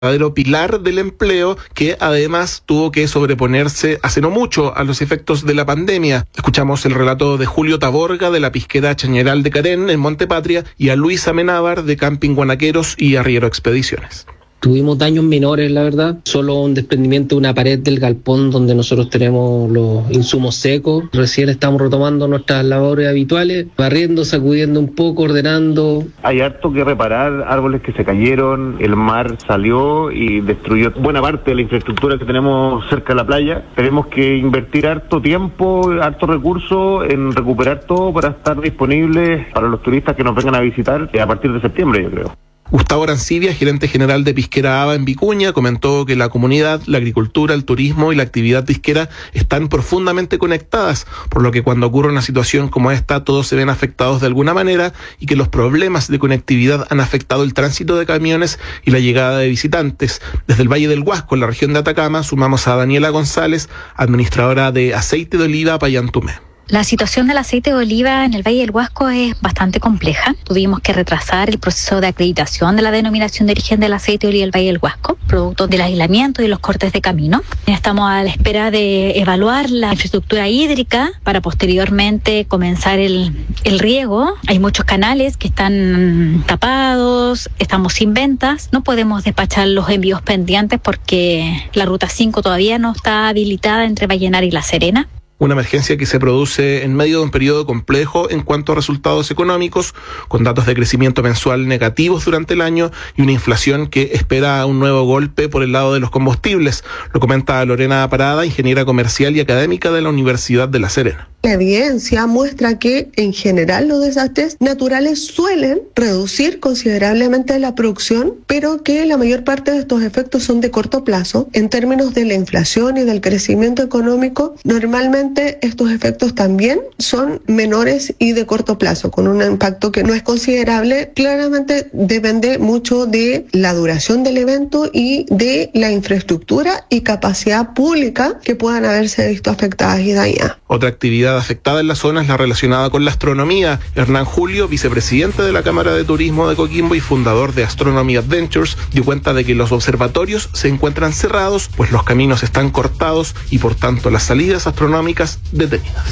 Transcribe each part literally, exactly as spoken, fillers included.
verdadero pilar del empleo, que además tuvo que sobreponerse hace no mucho a los efectos de la pandemia. Escuchamos el relato de Julio Taborga de la Pisquera Chañaral de Carén en Montepatria y a Luis Amenábar de Camping Guanaqueros y Arriero Expediciones. Tuvimos daños menores, la verdad, solo un desprendimiento de una pared del galpón donde nosotros tenemos los insumos secos. Recién estamos retomando nuestras labores habituales, barriendo, sacudiendo un poco, ordenando. Hay harto que reparar, árboles que se cayeron, el mar salió y destruyó buena parte de la infraestructura que tenemos cerca de la playa. Tenemos que invertir harto tiempo, harto recursos en recuperar todo para estar disponibles para los turistas que nos vengan a visitar a partir de septiembre, yo creo. Gustavo Arancibia, gerente general de Pisquera Aba en Vicuña, comentó que la comunidad, la agricultura, el turismo y la actividad pisquera están profundamente conectadas, por lo que cuando ocurre una situación como esta, todos se ven afectados de alguna manera y que los problemas de conectividad han afectado el tránsito de camiones y la llegada de visitantes. Desde el Valle del Huasco, en la región de Atacama, sumamos a Daniela González, administradora de Aceite de Oliva Payantumé. La situación del aceite de oliva en el Valle del Huasco es bastante compleja. Tuvimos que retrasar el proceso de acreditación de la denominación de origen del aceite de oliva del Valle del Huasco, producto del aislamiento y los cortes de camino. Estamos a la espera de evaluar la infraestructura hídrica para posteriormente comenzar el, el riego. Hay muchos canales que están tapados, estamos sin ventas. No podemos despachar los envíos pendientes porque la ruta cinco todavía no está habilitada entre Vallenar y La Serena. Una emergencia que se produce en medio de un periodo complejo en cuanto a resultados económicos, con datos de crecimiento mensual negativos durante el año y una inflación que espera un nuevo golpe por el lado de los combustibles. Lo comenta Lorena Parada, ingeniera comercial y académica de la Universidad de La Serena. La evidencia muestra que, en general, los desastres naturales suelen reducir considerablemente la producción, pero que la mayor parte de estos efectos son de corto plazo. En términos de la inflación y del crecimiento económico, normalmente estos efectos también son menores y de corto plazo, con un impacto que no es considerable. Claramente depende mucho de la duración del evento y de la infraestructura y capacidad pública que puedan haberse visto afectadas y dañadas. Otra actividad afectada en la zona es la relacionada con la astronomía. Hernán Julio, vicepresidente de la Cámara de Turismo de Coquimbo y fundador de Astronomy Adventures, dio cuenta de que los observatorios se encuentran cerrados, pues los caminos están cortados y por tanto las salidas astronómicas detenidas.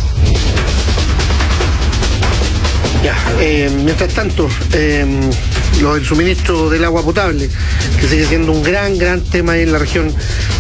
Ya, eh, mientras tanto, eh, lo del suministro del agua potable, que sigue siendo un gran, gran tema en la región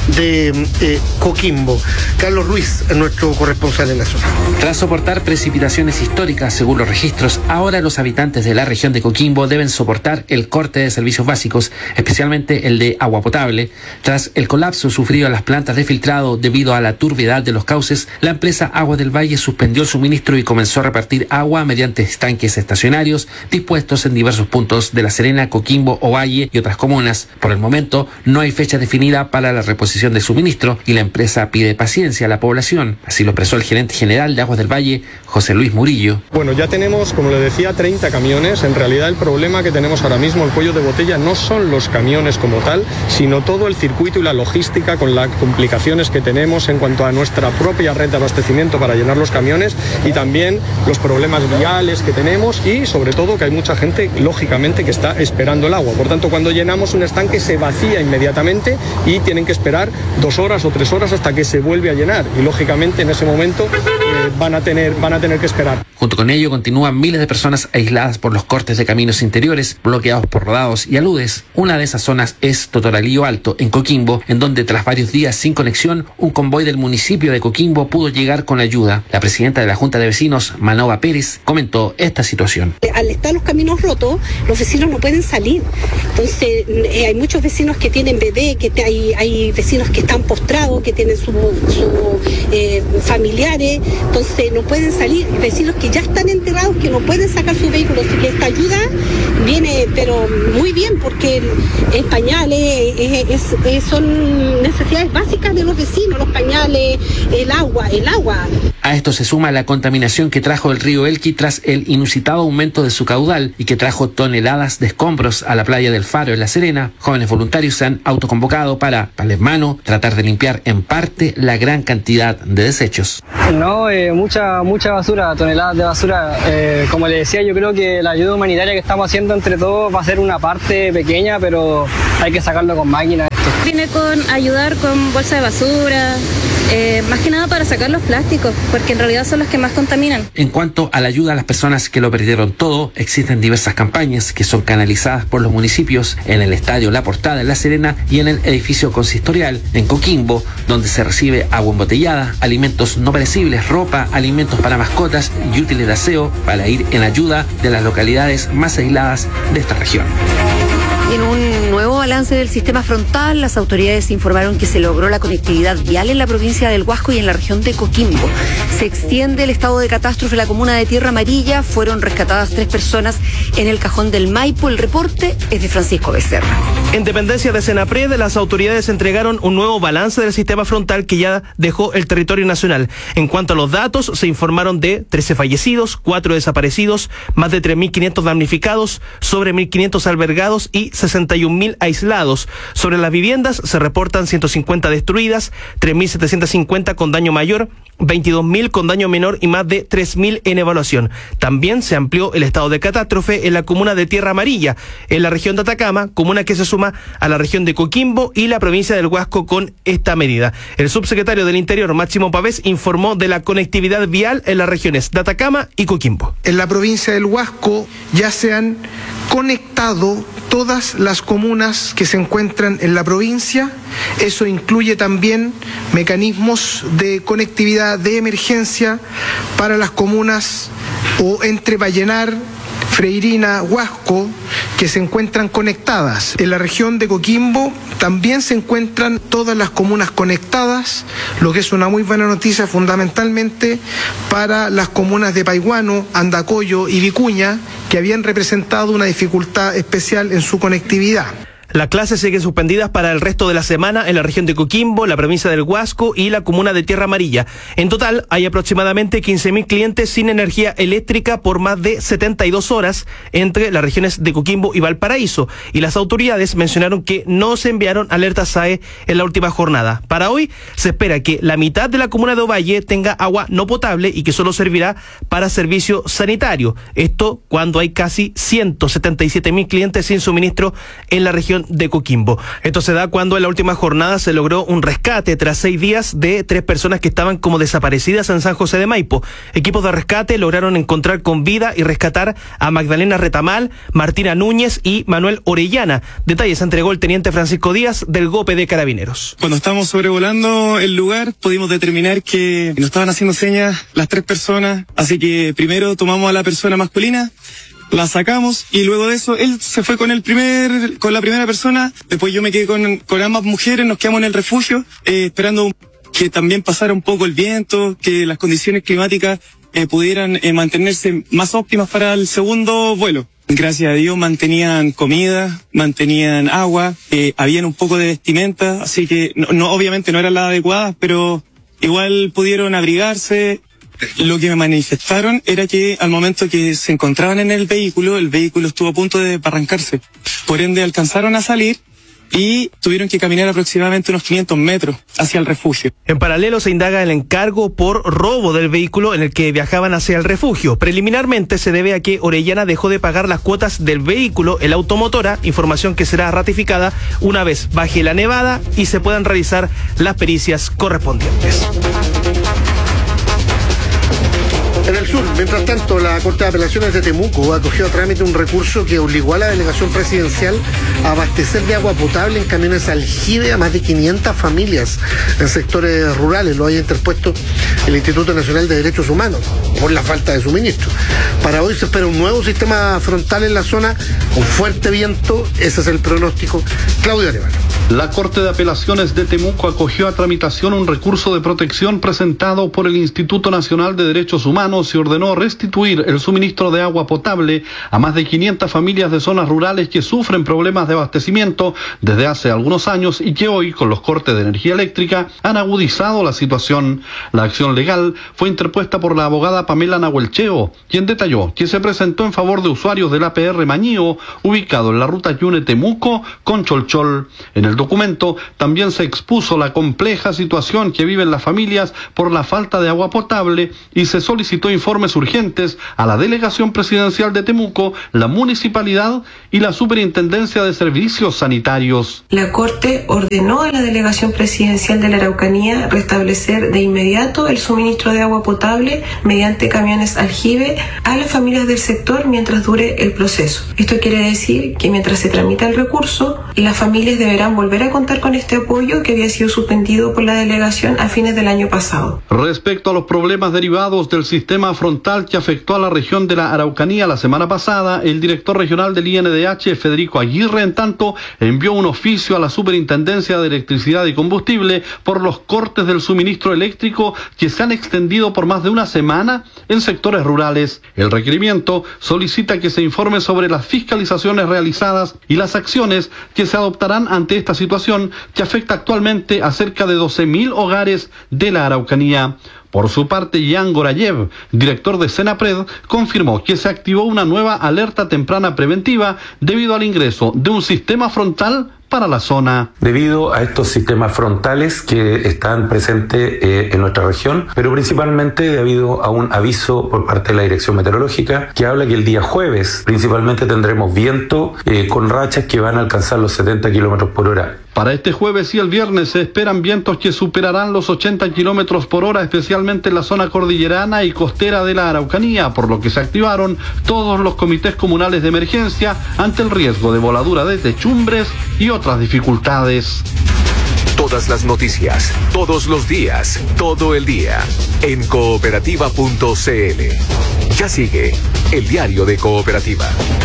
de eh, Coquimbo. Carlos Ruiz es nuestro corresponsal en la zona. Tras soportar precipitaciones históricas, según los registros, ahora los habitantes de la región de Coquimbo deben soportar el corte de servicios básicos, especialmente el de agua potable. Tras el colapso sufrido en las plantas de filtrado debido a la turbiedad de los cauces, la empresa Agua del Valle suspendió el suministro y comenzó a repartir agua mediante tanques estacionarios dispuestos en diversos puntos de La Serena, Coquimbo, Ovalle y otras comunas. Por el momento, no hay fecha definida para la reposición del suministro y la empresa pide paciencia a la población. Así lo expresó el gerente general de Aguas del Valle, José Luis Murillo. Bueno, ya tenemos, como le decía, treinta camiones. En realidad el problema que tenemos ahora mismo, el cuello de botella, no son los camiones como tal, sino todo el circuito y la logística con las complicaciones que tenemos en cuanto a nuestra propia red de abastecimiento para llenar los camiones y también los problemas viales que tenemos y sobre todo que hay mucha gente, lógicamente, que está esperando el agua. Por tanto, cuando llenamos un estanque se vacía inmediatamente y tienen que esperar dos horas o tres horas hasta que se vuelve a llenar y lógicamente en ese momento eh, van a tener van a tener que esperar. Junto con ello continúan miles de personas aisladas por los cortes de caminos interiores, bloqueados por rodados y aludes. Una de esas zonas es Totoralillo Alto, en Coquimbo, en donde tras varios días sin conexión, un convoy del municipio de Coquimbo pudo llegar con ayuda. La presidenta de la Junta de Vecinos, Manova Pérez, comentó esta situación. Al estar los caminos rotos, los vecinos no pueden salir. Entonces, eh, hay muchos vecinos que tienen bebé, que te, hay, hay vecinos que están postrados, que tienen sus su, eh, familiares, entonces no pueden salir. Vecinos que ya están enterrados, que no pueden sacar sus vehículos. Así que esta ayuda viene, pero muy bien, porque es pañales, es, es, es, son necesidades básicas de los vecinos, los pañales, el agua, el agua. A esto se suma la contaminación que trajo el río Elqui tras el inusitado aumento de su caudal y que trajo toneladas de escombros a la playa del Faro en La Serena. Jóvenes voluntarios se han autoconvocado para Palesman mano, tratar de limpiar en parte la gran cantidad de desechos. No, eh, mucha mucha basura, toneladas de basura. Eh, como le decía, yo creo que la ayuda humanitaria que estamos haciendo entre todos va a ser una parte pequeña, pero hay que sacarlo con máquinas. Vine con ayudar con bolsa de basura, eh, más que nada para sacar los plásticos, porque en realidad son los que más contaminan. En cuanto a la ayuda a las personas que lo perdieron todo, existen diversas campañas que son canalizadas por los municipios en el Estadio La Portada en La Serena y en el edificio consistorial en Coquimbo, donde se recibe agua embotellada, alimentos no perecibles, ropa, alimentos para mascotas y útiles de aseo para ir en ayuda de las localidades más aisladas de esta región. En un nuevo balance del sistema frontal, las autoridades informaron que se logró la conectividad vial en la provincia del Huasco y en la región de Coquimbo. Se extiende el estado de catástrofe en la comuna de Tierra Amarilla. Fueron rescatadas tres personas en el cajón del Maipo. El reporte es de Francisco Becerra. En dependencia de Senapred, las autoridades entregaron un nuevo balance del sistema frontal que ya dejó el territorio nacional. En cuanto a los datos, se informaron de trece fallecidos, cuatro desaparecidos, más de tres mil quinientos damnificados, sobre mil quinientos albergados y sesenta y un mil aislados. Sobre las viviendas se reportan ciento cincuenta destruidas, tres mil setecientos cincuenta con daño mayor, veintidós mil con daño menor y más de tres mil en evaluación. También se amplió el estado de catástrofe en la comuna de Tierra Amarilla, en la región de Atacama, comuna que se suma a la región de Coquimbo y la provincia del Huasco con esta medida. El subsecretario del Interior, Máximo Pavés, informó de la conectividad vial en las regiones de Atacama y Coquimbo. En la provincia del Huasco ya se han conectado todas las comunas que se encuentran en la provincia. Eso incluye también mecanismos de conectividad de emergencia para las comunas o entre Vallenar, Freirina, Huasco, que se encuentran conectadas. En la región de Coquimbo también se encuentran todas las comunas conectadas, lo que es una muy buena noticia fundamentalmente para las comunas de Paiguano, Andacollo y Vicuña, que habían representado una dificultad especial en su conectividad. Las clases siguen suspendidas para el resto de la semana en la región de Coquimbo, la provincia del Huasco y la comuna de Tierra Amarilla. En total, hay aproximadamente quince mil clientes sin energía eléctrica por más de setenta y dos horas entre las regiones de Coquimbo y Valparaíso. Y las autoridades mencionaron que no se enviaron alertas S A E en la última jornada. Para hoy, se espera que la mitad de la comuna de Ovalle tenga agua no potable y que solo servirá para servicio sanitario. Esto cuando hay casi ciento setenta y siete mil clientes sin suministro en la región de Coquimbo. Esto se da cuando en la última jornada se logró un rescate tras seis días de tres personas que estaban como desaparecidas en San José de Maipo. Equipos de rescate lograron encontrar con vida y rescatar a Magdalena Retamal, Martina Núñez y Manuel Orellana. Detalles entregó el teniente Francisco Díaz del GOPE de Carabineros. Cuando estábamos sobrevolando el lugar pudimos determinar que nos estaban haciendo señas las tres personas, así que primero tomamos a la persona masculina, la sacamos y luego de eso él se fue con el primer, con la primera persona, después yo me quedé con, con ambas mujeres, nos quedamos en el refugio, eh, esperando que también pasara un poco el viento, que las condiciones climáticas eh, pudieran eh, mantenerse más óptimas para el segundo vuelo. Gracias a Dios mantenían comida, mantenían agua, eh, habían un poco de vestimenta, así que no, no obviamente no eran las adecuadas, pero igual pudieron abrigarse. Lo que me manifestaron era que al momento que se encontraban en el vehículo, el vehículo estuvo a punto de arrancarse. Por ende alcanzaron a salir y tuvieron que caminar aproximadamente unos quinientos metros hacia el refugio. En paralelo se indaga el encargo por robo del vehículo en el que viajaban hacia el refugio. Preliminarmente se debe a que Orellana dejó de pagar las cuotas del vehículo, el automotora, información que será ratificada una vez baje la nevada y se puedan realizar las pericias correspondientes. En el sur, mientras tanto, la Corte de Apelaciones de Temuco acogió a trámite un recurso que obligó a la delegación presidencial a abastecer de agua potable en camiones aljibe a más de quinientas familias en sectores rurales. Lo haya interpuesto el Instituto Nacional de Derechos Humanos por la falta de suministro. Para hoy se espera un nuevo sistema frontal en la zona con fuerte viento. Ese es el pronóstico. Claudio Arevalo. La Corte de Apelaciones de Temuco acogió a tramitación un recurso de protección presentado por el Instituto Nacional de Derechos Humanos se ordenó restituir el suministro de agua potable a más de quinientas familias de zonas rurales que sufren problemas de abastecimiento desde hace algunos años y que hoy, con los cortes de energía eléctrica, han agudizado la situación. La acción legal fue interpuesta por la abogada Pamela Nahuelcheo, quien detalló que se presentó en favor de usuarios del A P R Mañío, ubicado en la ruta Yune-Temuco con Cholchol. En el documento también se expuso la compleja situación que viven las familias por la falta de agua potable y se solicitó informes urgentes a la Delegación Presidencial de Temuco, la Municipalidad y la Superintendencia de Servicios Sanitarios. La Corte ordenó a la Delegación Presidencial de la Araucanía restablecer de inmediato el suministro de agua potable mediante camiones aljibe a las familias del sector mientras dure el proceso. Esto quiere decir que mientras se tramita el recurso, las familias deberán volver a contar con este apoyo que había sido suspendido por la delegación a fines del año pasado. Respecto a los problemas derivados del sistema frontal que afectó a la región de la Araucanía la semana pasada, el director regional del I N D H, Federico Aguirre, en tanto, envió un oficio a la Superintendencia de Electricidad y Combustible por los cortes del suministro eléctrico que se han extendido por más de una semana en sectores rurales. El requerimiento solicita que se informe sobre las fiscalizaciones realizadas y las acciones que se adoptarán ante esta situación que afecta actualmente a cerca de doce mil hogares de la Araucanía. Por su parte, Jan Gorayev, director de Senapred, confirmó que se activó una nueva alerta temprana preventiva debido al ingreso de un sistema frontal para la zona. Debido a estos sistemas frontales que están presentes eh, en nuestra región, pero principalmente debido a un aviso por parte de la Dirección Meteorológica que habla que el día jueves principalmente tendremos viento eh, con rachas que van a alcanzar los setenta kilómetros por hora. Para este jueves y el viernes se esperan vientos que superarán los ochenta kilómetros por hora, especialmente en la zona cordillerana y costera de la Araucanía, por lo que se activaron todos los comités comunales de emergencia ante el riesgo de voladura de techumbres y otras dificultades. Todas las noticias, todos los días, todo el día, en cooperativa punto c l. Ya sigue el diario de Cooperativa.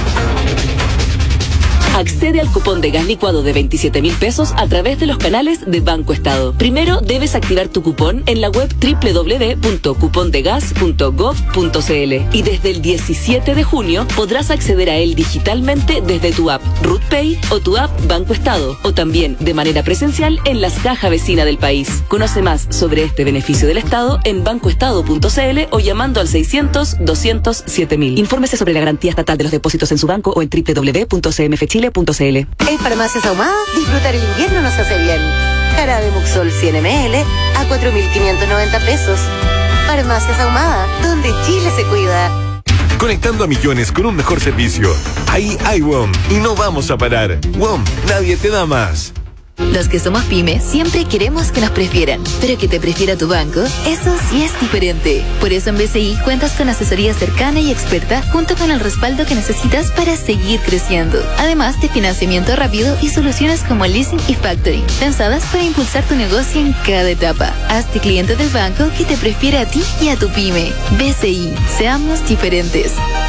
Accede al cupón de gas licuado de veintisiete mil pesos a través de los canales de Banco Estado. Primero debes activar tu cupón en la web doble u doble u doble u punto cupondegas punto gov punto c l y desde el diecisiete de junio podrás acceder a él digitalmente desde tu app RutPay o tu app Banco Estado o también de manera presencial en las cajas vecinas del país. Conoce más sobre este beneficio del Estado en bancoestado punto c l o llamando al seiscientos, doscientos, siete mil. Infórmese sobre la garantía estatal de los depósitos en su banco o en doble u doble u doble u punto c m f chile punto c l. En Farmacias Ahumada, disfrutar el invierno nos hace bien. Jarabe Muxol cien mililitros a cuatro mil quinientos noventa pesos. Farmacias Ahumada, donde Chile se cuida. Conectando a millones con un mejor servicio. Ahí hay W O M y no vamos a parar. W O M, nadie te da más. Los que somos pymes siempre queremos que nos prefieran, pero que te prefiera tu banco, eso sí es diferente. Por eso en B C I cuentas con asesoría cercana y experta junto con el respaldo que necesitas para seguir creciendo. Además de financiamiento rápido y soluciones como leasing y factoring, pensadas para impulsar tu negocio en cada etapa. Hazte cliente del banco que te prefiere a ti y a tu pyme. B C I, seamos diferentes.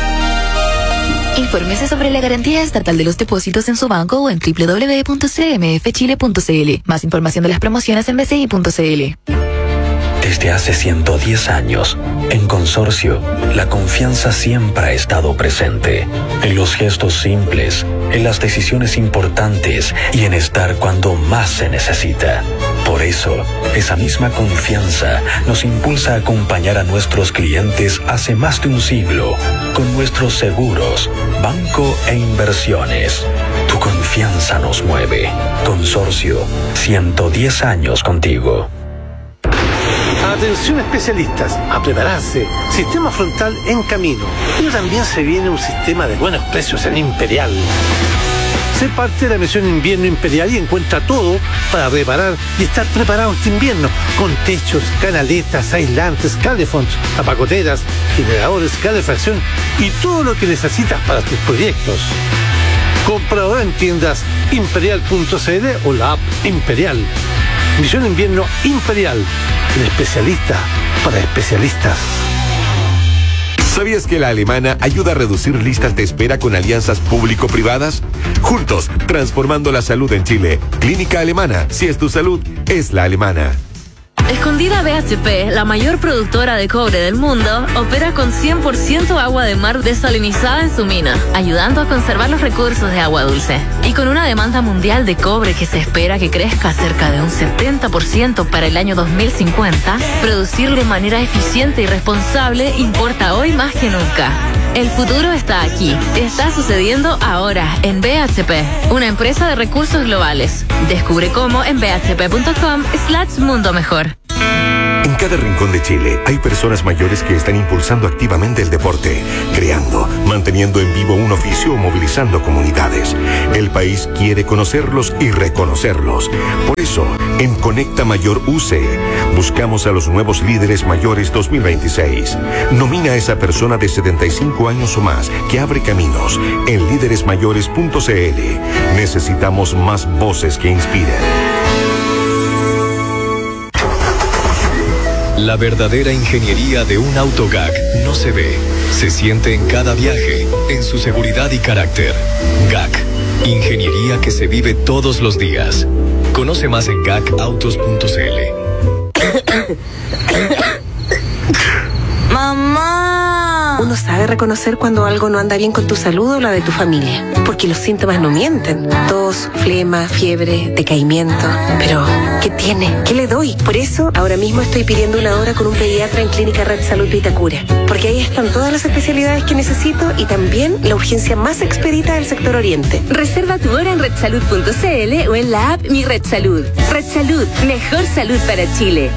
Infórmese sobre la garantía estatal de los depósitos en su banco o en doble u doble u doble u punto c m f chile punto c l. Más información de las promociones en b c i punto c l. Desde hace ciento diez años, en Consorcio, la confianza siempre ha estado presente. En los gestos simples, en las decisiones importantes y en estar cuando más se necesita. Por eso, esa misma confianza nos impulsa a acompañar a nuestros clientes hace más de un siglo con nuestros seguros, banco e inversiones. Tu confianza nos mueve. Consorcio, ciento diez años contigo. Atención especialistas, a prepararse. Sistema frontal en camino. Pero también se viene un sistema de buenos precios en Imperial. Sé parte de la misión Invierno Imperial y encuentra todo para reparar y estar preparado este invierno, con techos, canaletas, aislantes, calefons, tapacoteras, generadores, calefacción y todo lo que necesitas para tus proyectos. Compra ahora en tiendas imperial punto c l o la app Imperial. Misión Invierno Imperial, el especialista para especialistas. ¿Sabías que la Alemana ayuda a reducir listas de espera con alianzas público-privadas? Juntos, transformando la salud en Chile. Clínica Alemana. Si es tu salud, es la alemana. Escondida B H P, la mayor productora de cobre del mundo, opera con cien por ciento agua de mar desalinizada en su mina, ayudando a conservar los recursos de agua dulce. Y con una demanda mundial de cobre que se espera que crezca cerca de un setenta por ciento para el año dos mil cincuenta, producir de manera eficiente y responsable importa hoy más que nunca. El futuro está aquí. Está sucediendo ahora en B H P, una empresa de recursos globales. Descubre cómo en b h p punto com slash mundo mejor. En cada rincón de Chile hay personas mayores que están impulsando activamente el deporte, creando, manteniendo en vivo un oficio o movilizando comunidades. El país quiere conocerlos y reconocerlos. Por eso, en Conecta Mayor U C, buscamos a los nuevos líderes mayores dos mil veintiséis. Nomina a esa persona de setenta y cinco años o más que abre caminos en líderes mayores punto c l. Necesitamos más voces que inspiren. La verdadera ingeniería de un auto G A C no se ve, se siente en cada viaje, en su seguridad y carácter. G A C, ingeniería que se vive todos los días. Conoce más en gac autos punto c l. ¡Mamá! Uno sabe reconocer cuando algo no anda bien con tu salud o la de tu familia, porque los síntomas no mienten. Tos, flema, fiebre, decaimiento. Pero, ¿qué tiene? ¿Qué le doy? Por eso, ahora mismo estoy pidiendo una hora con un pediatra en Clínica Red Salud Vitacura, porque ahí están todas las especialidades que necesito y también la urgencia más expedita del sector oriente. Reserva tu hora en red salud punto c l o en la app Mi Red Salud. Red Salud, mejor salud para Chile.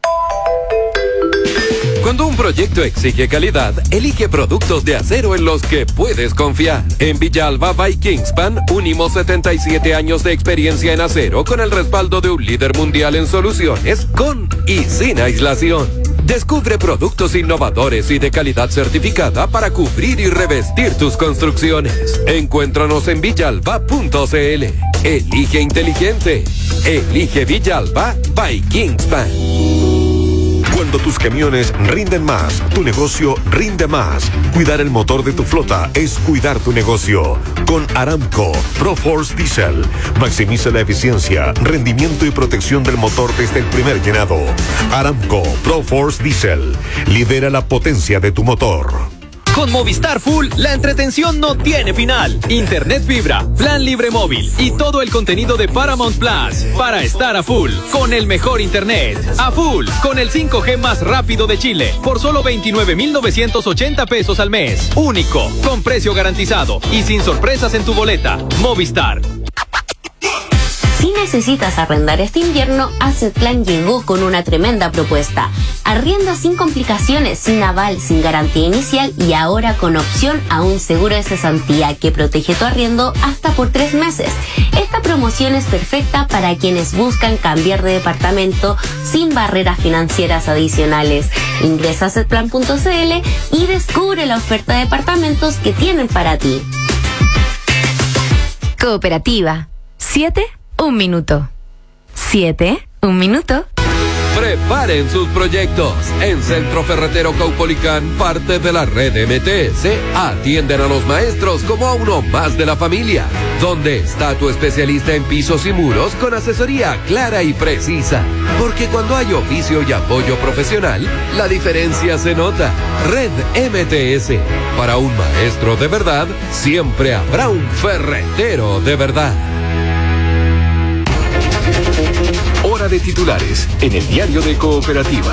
Cuando un proyecto exige calidad, elige productos de acero en los que puedes confiar. En Villalba by Kingspan, unimos setenta y siete años de experiencia en acero con el respaldo de un líder mundial en soluciones, con y sin aislación. Descubre productos innovadores y de calidad certificada para cubrir y revestir tus construcciones. Encuéntranos en villalba punto c l. Elige inteligente. Elige Villalba by Kingspan. Cuando tus camiones rinden más, tu negocio rinde más. Cuidar el motor de tu flota es cuidar tu negocio. Con Aramco ProForce Diesel, maximiza la eficiencia, rendimiento y protección del motor desde el primer llenado. Aramco ProForce Diesel, lidera la potencia de tu motor. Con Movistar Full, la entretención no tiene final. Internet fibra, plan libre móvil y todo el contenido de Paramount Plus para estar a full con el mejor internet. A full con el cinco G más rápido de Chile por solo veintinueve mil novecientos ochenta pesos al mes. Único, con precio garantizado y sin sorpresas en tu boleta. Movistar. Si necesitas arrendar este invierno, Asset Plan llegó con una tremenda propuesta. Arrienda sin complicaciones, sin aval, sin garantía inicial y ahora con opción a un seguro de cesantía que protege tu arriendo hasta por tres meses. Esta promoción es perfecta para quienes buscan cambiar de departamento sin barreras financieras adicionales. Ingresa a asset plan punto c l y descubre la oferta de departamentos que tienen para ti. Cooperativa. Siete. Un minuto. Siete, un minuto. Preparen sus proyectos. En Centro Ferretero Caupolicán, parte de la red M T S, atienden a los maestros como a uno más de la familia. ¿Dónde está tu especialista en pisos y muros con asesoría clara y precisa? Porque cuando hay oficio y apoyo profesional, la diferencia se nota. Red M T S. Para un maestro de verdad, siempre habrá un ferretero de verdad. Hora de titulares en el diario de Cooperativa.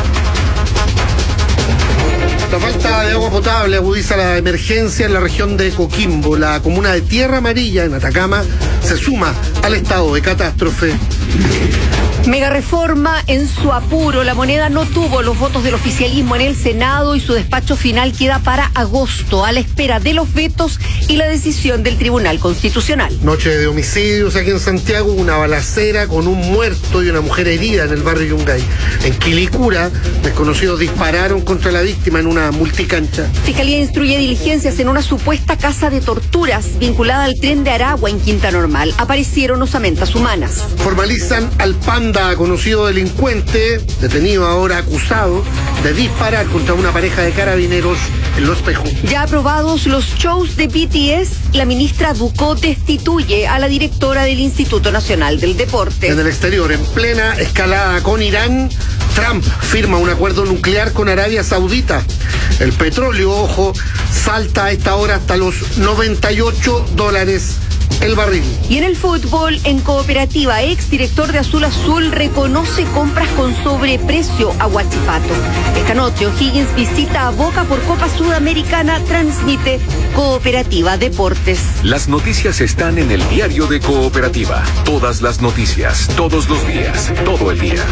La falta de agua potable agudiza la emergencia en la región de Coquimbo. La comuna de Tierra Amarilla, en Atacama, se suma al estado de catástrofe. Mega reforma en su apuro. La Moneda no tuvo los votos del oficialismo en el Senado y su despacho final queda para agosto, a la espera de los vetos y la decisión del Tribunal Constitucional. Noche de homicidios aquí en Santiago, una balacera con un muerto y una mujer herida en el barrio Yungay. En Quilicura, desconocidos dispararon contra la víctima en una multicancha. Fiscalía instruye diligencias en una supuesta casa de torturas vinculada al tren de Aragua en Quinta Normal. informal. Aparecieron osamentas humanas. Formalizan al Panda, conocido delincuente, detenido ahora acusado de disparar contra una pareja de carabineros en Los Pejos. Ya aprobados los shows de B T S, la ministra Ducó destituye a la directora del Instituto Nacional del Deporte. En el exterior, en plena escalada con Irán, Trump firma un acuerdo nuclear con Arabia Saudita. El petróleo, ojo, salta a esta hora hasta los noventa y ocho dólares el barril. Y en el fútbol, en Cooperativa, ex director de Azul Azul reconoce compras con sobreprecio a Huachipato. Esta noche O'Higgins visita a Boca por Copa Sudamericana, transmite Cooperativa Deportes. Las noticias están en el diario de Cooperativa. Todas las noticias, todos los días, todo el día.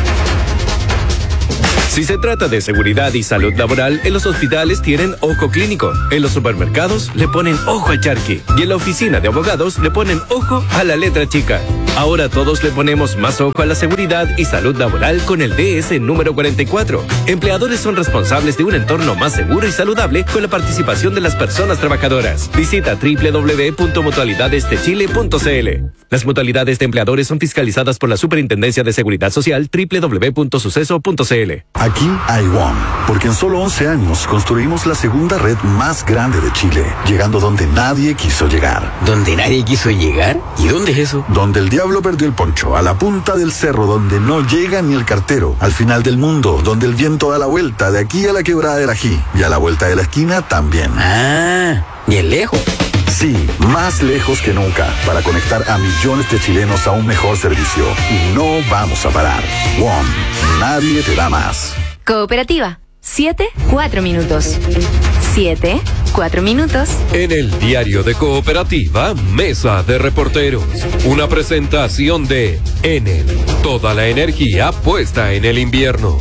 Si se trata de seguridad y salud laboral, en los hospitales tienen ojo clínico, en los supermercados le ponen ojo al charqui y en la oficina de abogados le ponen ojo a la letra chica. Ahora todos le ponemos más ojo a la seguridad y salud laboral con el D S número cuarenta y cuatro. Empleadores son responsables de un entorno más seguro y saludable con la participación de las personas trabajadoras. Visita doble u doble u doble u punto mutualidades de chile punto c l. Las mutualidades de empleadores son fiscalizadas por la Superintendencia de Seguridad Social, doble u doble u doble u punto suceso punto c l. Aquí hay WOM, porque en solo once años construimos la segunda red más grande de Chile, llegando donde nadie quiso llegar. ¿Donde nadie quiso llegar? ¿Y dónde es eso? Donde el diablo perdió el poncho, a la punta del cerro, donde no llega ni el cartero, al final del mundo, donde el viento da la vuelta, de aquí a la quebrada del Ají, y a la vuelta de la esquina también. Ah, bien lejos. Sí, más lejos que nunca, para conectar a millones de chilenos a un mejor servicio. Y no vamos a parar. WOM, nadie te da más. Cooperativa, siete, cuatro minutos. Siete, cuatro minutos. En el diario de Cooperativa, Mesa de Reporteros. Una presentación de Enel. Toda la energía puesta en el invierno.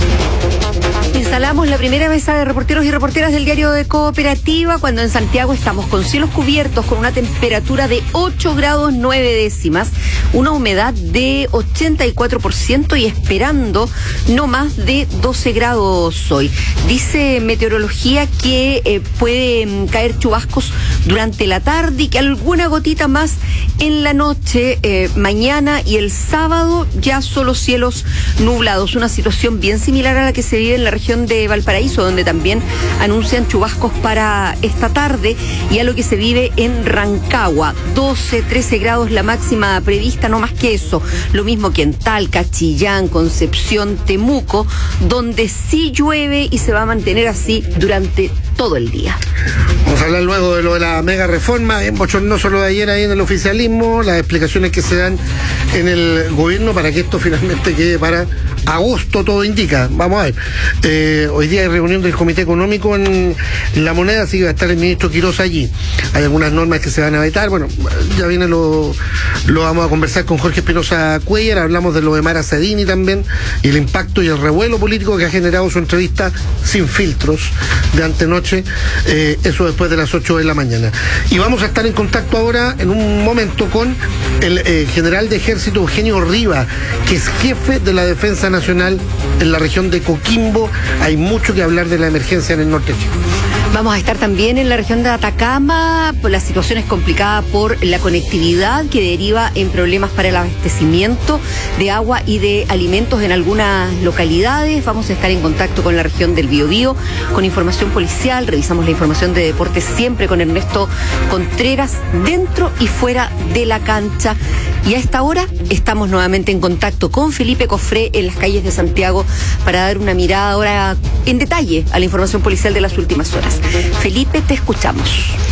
Instalamos la primera mesa de reporteros y reporteras del diario de Cooperativa cuando en Santiago estamos con cielos cubiertos, con una temperatura de ocho grados nueve décimas, una humedad de ochenta y cuatro por ciento y esperando no más de doce grados hoy. Dice meteorología que eh, pueden caer chubascos durante la tarde y que alguna gotita más en la noche, eh, mañana y el sábado ya solo cielos nublados. Una situación bien similar a la que se vive en la región de Valparaíso, donde también anuncian chubascos para esta tarde, y a lo que se vive en Rancagua, doce, trece grados la máxima prevista, no más que eso. Lo mismo que en Talca, Chillán, Concepción, Temuco, donde sí llueve y se va a mantener así durante todo el día. Vamos a hablar luego de lo de la mega reforma, en bochornoso lo de ayer ahí en el oficialismo, las explicaciones que se dan en el gobierno para que esto finalmente quede para agosto, todo indica. Vamos a ver. Eh, hoy día hay reunión del Comité Económico en La Moneda, así que va a estar el ministro Quiroz allí. Hay algunas normas que se van a vetar. Bueno, ya viene lo, lo vamos a conversar con Jorge Espinosa Cuellar. Hablamos de lo de Mara Sadini también y el impacto y el revuelo político que ha generado su entrevista sin filtros de antenoche. Eh, eso después de las ocho de la mañana. Y vamos a estar en contacto ahora en un momento con el eh, general de ejército Eugenio Riva, que es jefe de la Defensa Nacional en la región de Coquimbo. Hay mucho que hablar de la emergencia en el norte de Chile. Vamos a estar también en la región de Atacama, pues la situación es complicada por la conectividad que deriva en problemas para el abastecimiento de agua y de alimentos en algunas localidades. Vamos a estar en contacto con la región del Biobío, con información policial, revisamos la información de deportes siempre con Ernesto Contreras, dentro y fuera de la cancha. Y a esta hora estamos nuevamente en contacto con Felipe Cofré en las calles de Santiago para dar una mirada ahora en detalle a la información policial de las últimas horas. Felipe, te escuchamos.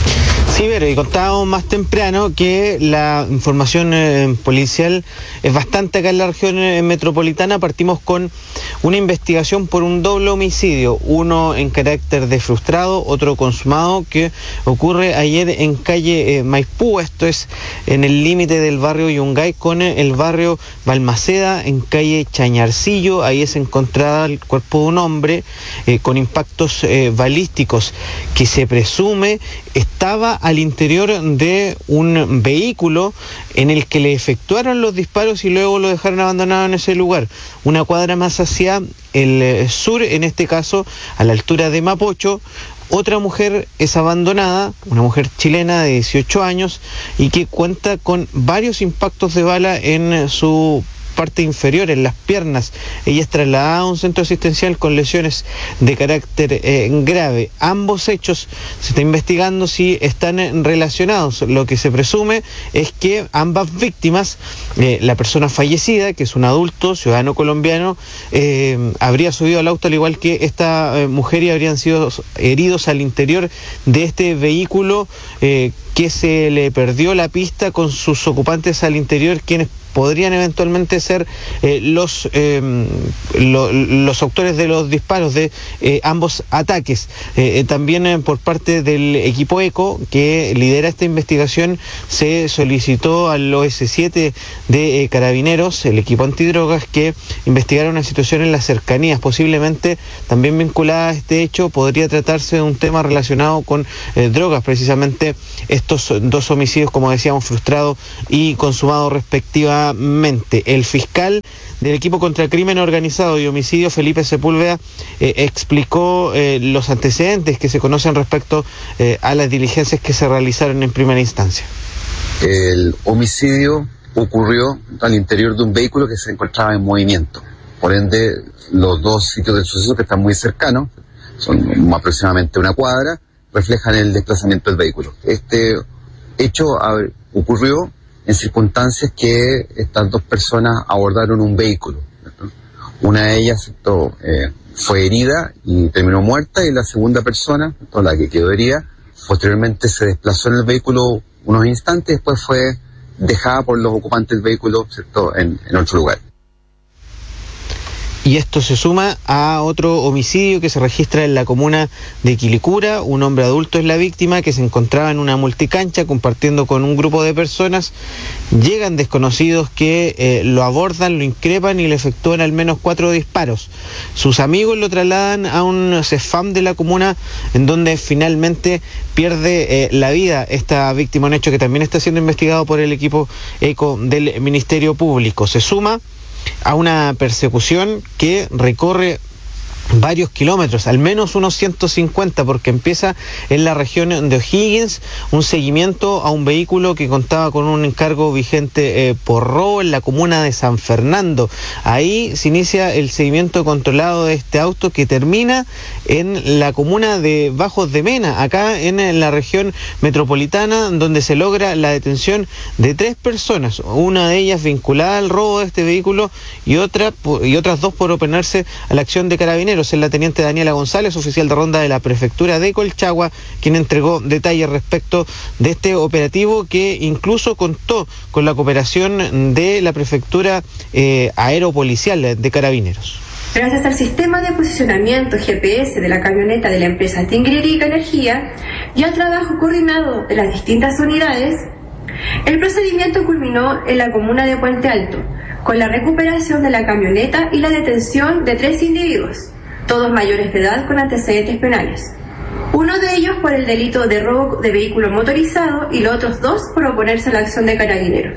Sí, pero y contábamos más temprano que la información eh, policial es bastante acá en la región eh, metropolitana. Partimos con una investigación por un doble homicidio, uno en carácter de frustrado, otro consumado, que ocurre ayer en calle eh, Maipú. Esto es en el límite del barrio Yungay con eh, el barrio Balmaceda, en calle Chañarcillo. Ahí es encontrada el cuerpo de un hombre eh, con impactos eh, balísticos que se presume estaba al interior de un vehículo en el que le efectuaron los disparos y luego lo dejaron abandonado en ese lugar. Una cuadra más hacia el sur, en este caso a la altura de Mapocho, otra mujer es abandonada, una mujer chilena de dieciocho años y que cuenta con varios impactos de bala en su parte inferior, en las piernas. Ella es trasladada a un centro asistencial con lesiones de carácter eh, grave. Ambos hechos se está investigando si están eh, relacionados. Lo que se presume es que ambas víctimas, eh, la persona fallecida, que es un adulto ciudadano colombiano, eh, habría subido al auto al igual que esta eh, mujer, y habrían sido heridos al interior de este vehículo eh, que se le perdió la pista con sus ocupantes al interior, quienes podrían eventualmente ser eh, los eh, lo, los autores de los disparos de eh, ambos ataques. Eh, eh, también eh, por parte del equipo ECO, que lidera esta investigación, se solicitó al O S siete de eh, Carabineros, el equipo antidrogas, que investigara una situación en las cercanías, posiblemente también vinculada a este hecho. Podría tratarse de un tema relacionado con eh, drogas, precisamente estos dos homicidios, como decíamos, frustrados y consumados respectivamente. El fiscal del equipo contra crimen organizado y homicidio, Felipe Sepúlveda, eh, explicó eh, los antecedentes que se conocen respecto eh, a las diligencias que se realizaron en primera instancia. El homicidio ocurrió al interior de un vehículo que se encontraba en movimiento. Por ende, los dos sitios del suceso, que están muy cercanos, son aproximadamente una cuadra, reflejan el desplazamiento del vehículo. Este hecho a, ocurrió en circunstancias que estas dos personas abordaron un vehículo, ¿cierto? Una de ellas, ¿cierto?, eh, fue herida y terminó muerta, y la segunda persona, ¿cierto?, la que quedó herida, posteriormente se desplazó en el vehículo unos instantes, después fue dejada por los ocupantes del vehículo, ¿cierto?, en, en otro lugar. Y esto se suma a otro homicidio que se registra en la comuna de Quilicura. Un hombre adulto es la víctima, que se encontraba en una multicancha compartiendo con un grupo de personas. Llegan desconocidos que eh, lo abordan, lo increpan y le efectúan al menos cuatro disparos. Sus amigos lo trasladan a un CEFAM de la comuna, en donde finalmente pierde eh, la vida esta víctima, un hecho que también está siendo investigado por el equipo ECO del Ministerio Público. Se suma a una persecución que recorre varios kilómetros, al menos unos ciento cincuenta, porque empieza en la región de O'Higgins, un seguimiento a un vehículo que contaba con un encargo vigente eh, por robo en la comuna de San Fernando. Ahí se inicia el seguimiento controlado de este auto, que termina en la comuna de Bajos de Mena, acá en, en la región metropolitana, donde se logra la detención de tres personas, una de ellas vinculada al robo de este vehículo y otra y otras dos por oponerse a la acción de Carabineros. Es la teniente Daniela González, oficial de ronda de la prefectura de Colchagua, quien entregó detalles respecto de este operativo, que incluso contó con la cooperación de la prefectura eh, aeropolicial de Carabineros. Gracias al sistema de posicionamiento G P S de la camioneta de la empresa Tinguerica Energía y al trabajo coordinado de las distintas unidades, el procedimiento culminó en la comuna de Puente Alto, con la recuperación de la camioneta y la detención de tres individuos, todos mayores de edad con antecedentes penales. Uno de ellos por el delito de robo de vehículo motorizado y los otros dos por oponerse a la acción de Carabineros.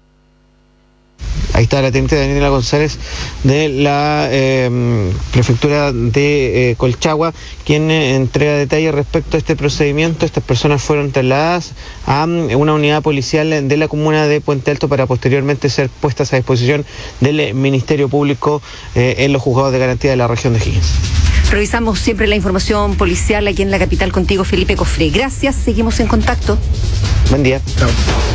Ahí está la teniente Daniela González de la eh, prefectura de eh, Colchagua, quien eh, entrega detalles respecto a este procedimiento. Estas personas fueron trasladadas a um, una unidad policial de la comuna de Puente Alto para posteriormente ser puestas a disposición del Ministerio Público eh, en los juzgados de garantía de la región de Higgins. Revisamos siempre la información policial aquí en la capital contigo, Felipe Cofré. Gracias, seguimos en contacto. Buen día. Chao.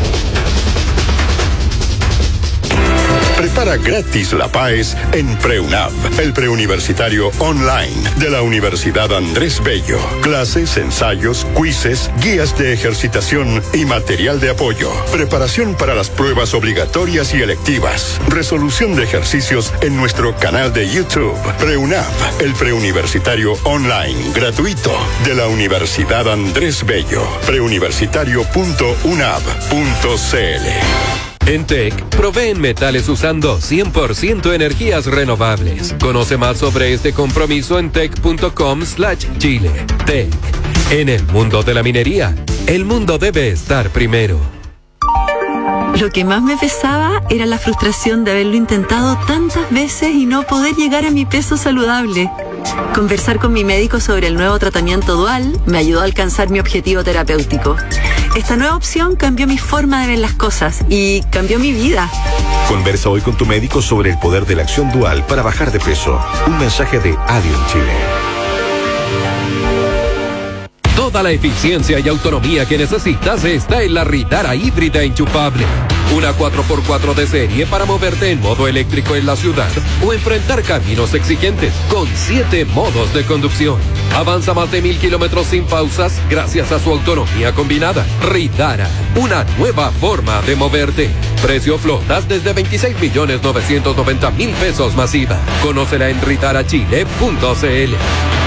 Prepara gratis la P A E S en PreUNAV, el preuniversitario online de la Universidad Andrés Bello. Clases, ensayos, quizzes, guías de ejercitación y material de apoyo. Preparación para las pruebas obligatorias y electivas. Resolución de ejercicios en nuestro canal de YouTube. PreUNAV, el preuniversitario online gratuito de la Universidad Andrés Bello. preuniversitario punto unav punto c l. En T E C, proveen metales usando cien por ciento energías renovables. Conoce más sobre este compromiso en tec punto com slash chile. T E C, En el mundo de la minería, el mundo debe estar primero. Lo que más me pesaba era la frustración de haberlo intentado tantas veces y no poder llegar a mi peso saludable. Conversar con mi médico sobre el nuevo tratamiento dual me ayudó a alcanzar mi objetivo terapéutico. Esta nueva opción cambió mi forma de ver las cosas y cambió mi vida. Conversa hoy con tu médico sobre el poder de la acción dual para bajar de peso. Un mensaje de Adium Chile. Toda la eficiencia y autonomía que necesitas está en la Ritara híbrida enchufable. Una cuatro por cuatro de serie para moverte en modo eléctrico en la ciudad o enfrentar caminos exigentes con siete modos de conducción. Avanza más de mil kilómetros sin pausas gracias a su autonomía combinada. Ritara, una nueva forma de moverte. Precio flotas desde veintiséis millones novecientos noventa mil pesos masiva. Conócela en ritarachile punto c l.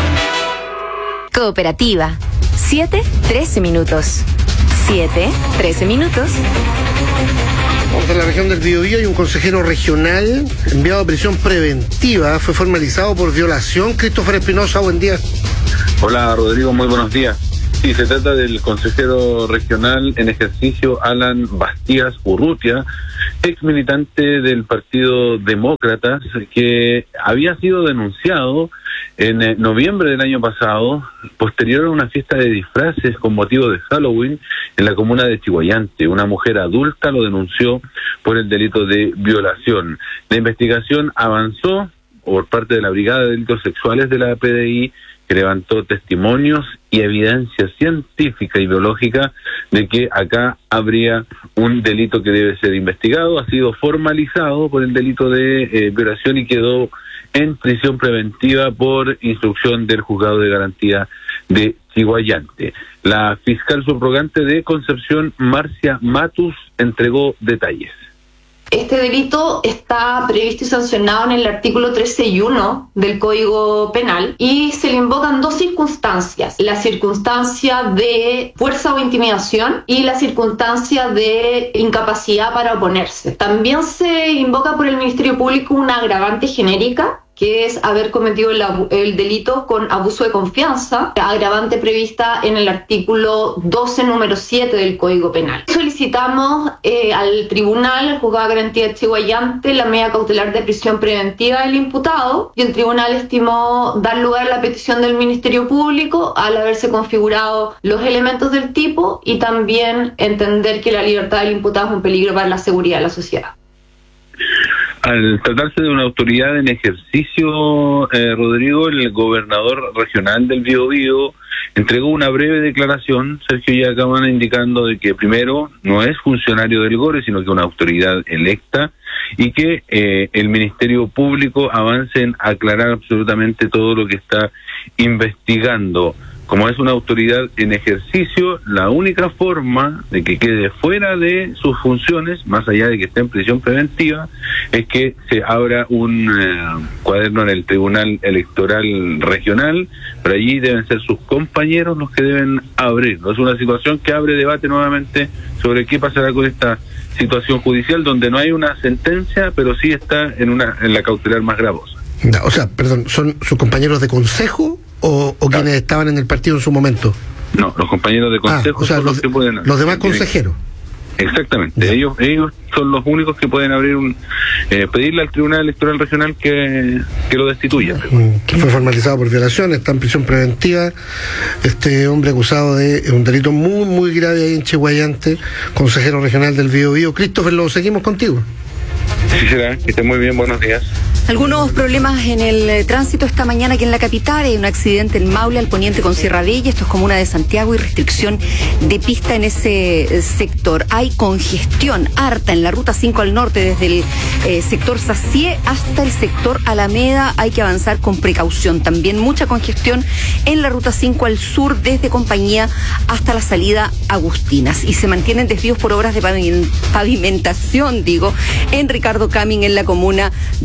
Cooperativa. siete, trece minutos. siete, trece minutos. Vamos a la región del Biobío. Hay un consejero regional enviado a prisión preventiva. Fue formalizado por violación. Christopher Espinosa, buen día. Hola Rodrigo, muy buenos días. Sí, se trata del consejero regional en ejercicio Alan Bastías Urrutia, ex militante del Partido Demócrata, que había sido denunciado en eh, noviembre del año pasado, posterior a una fiesta de disfraces con motivo de Halloween en la comuna de Chiguayante. Una mujer adulta lo denunció por el delito de violación. La investigación avanzó por parte de la Brigada de Delitos Sexuales de la P D I, que levantó testimonios y evidencia científica y biológica de que acá habría un delito que debe ser investigado. Ha sido formalizado por el delito de eh, violación y quedó en prisión preventiva por instrucción del Juzgado de Garantía de Chiguayante. La fiscal subrogante de Concepción, Marcia Matus, entregó detalles. Este delito está previsto y sancionado en el artículo trece y uno del Código Penal y se le invocan dos circunstancias: la circunstancia de fuerza o intimidación y la circunstancia de incapacidad para oponerse. También se invoca por el Ministerio Público una agravante genérica, que es haber cometido el, el delito con abuso de confianza, agravante prevista en el artículo doce, número siete del Código Penal. Solicitamos eh, al tribunal, al Juzgado de Garantía de Chiguayante, la medida cautelar de prisión preventiva del imputado, y el tribunal estimó dar lugar a la petición del Ministerio Público al haberse configurado los elementos del tipo y también entender que la libertad del imputado es un peligro para la seguridad de la sociedad. Al tratarse de una autoridad en ejercicio, eh, Rodrigo, el gobernador regional del Biobío entregó una breve declaración, Sergio, ya acaban indicando de que primero no es funcionario del GORE, sino que una autoridad electa, y que eh, el Ministerio Público avance en aclarar absolutamente todo lo que está investigando. Como es una autoridad en ejercicio, la única forma de que quede fuera de sus funciones, más allá de que esté en prisión preventiva, es que se abra un eh, cuaderno en el Tribunal Electoral Regional, pero allí deben ser sus compañeros los que deben abrirlo. Es una situación que abre debate nuevamente sobre qué pasará con esta situación judicial, donde no hay una sentencia, pero sí está en una en la cautelar más gravosa. No, o sea, perdón, ¿son sus compañeros de consejo o, o quienes estaban en el partido en su momento? No, los compañeros de consejo ah, o sea, son los, los que pueden... Los demás consejeros. Exactamente, ellos ellos son los únicos que pueden abrir un eh, pedirle al Tribunal Electoral Regional que, que lo destituya. Que fue formalizado por violación, está en prisión preventiva. Este hombre acusado de un delito muy, muy grave ahí en Chiguayante, consejero regional del Biobío. Christopher, lo seguimos contigo. Sí, será. Que esté muy bien, buenos días. Algunos problemas en el eh, tránsito esta mañana aquí en la capital. Hay un accidente en Maule al poniente con Sierra Bella, esto es comuna de Santiago, y restricción de pista en ese eh, sector. Hay congestión harta en la ruta cinco al norte, desde el eh, sector Sacié hasta el sector Alameda. Hay que avanzar con precaución. También mucha congestión en la ruta cinco al sur, desde Compañía hasta la salida Agustinas. Y se mantienen desvíos por obras de pavimentación, digo, en Ricardo Camin, en la comuna de eh,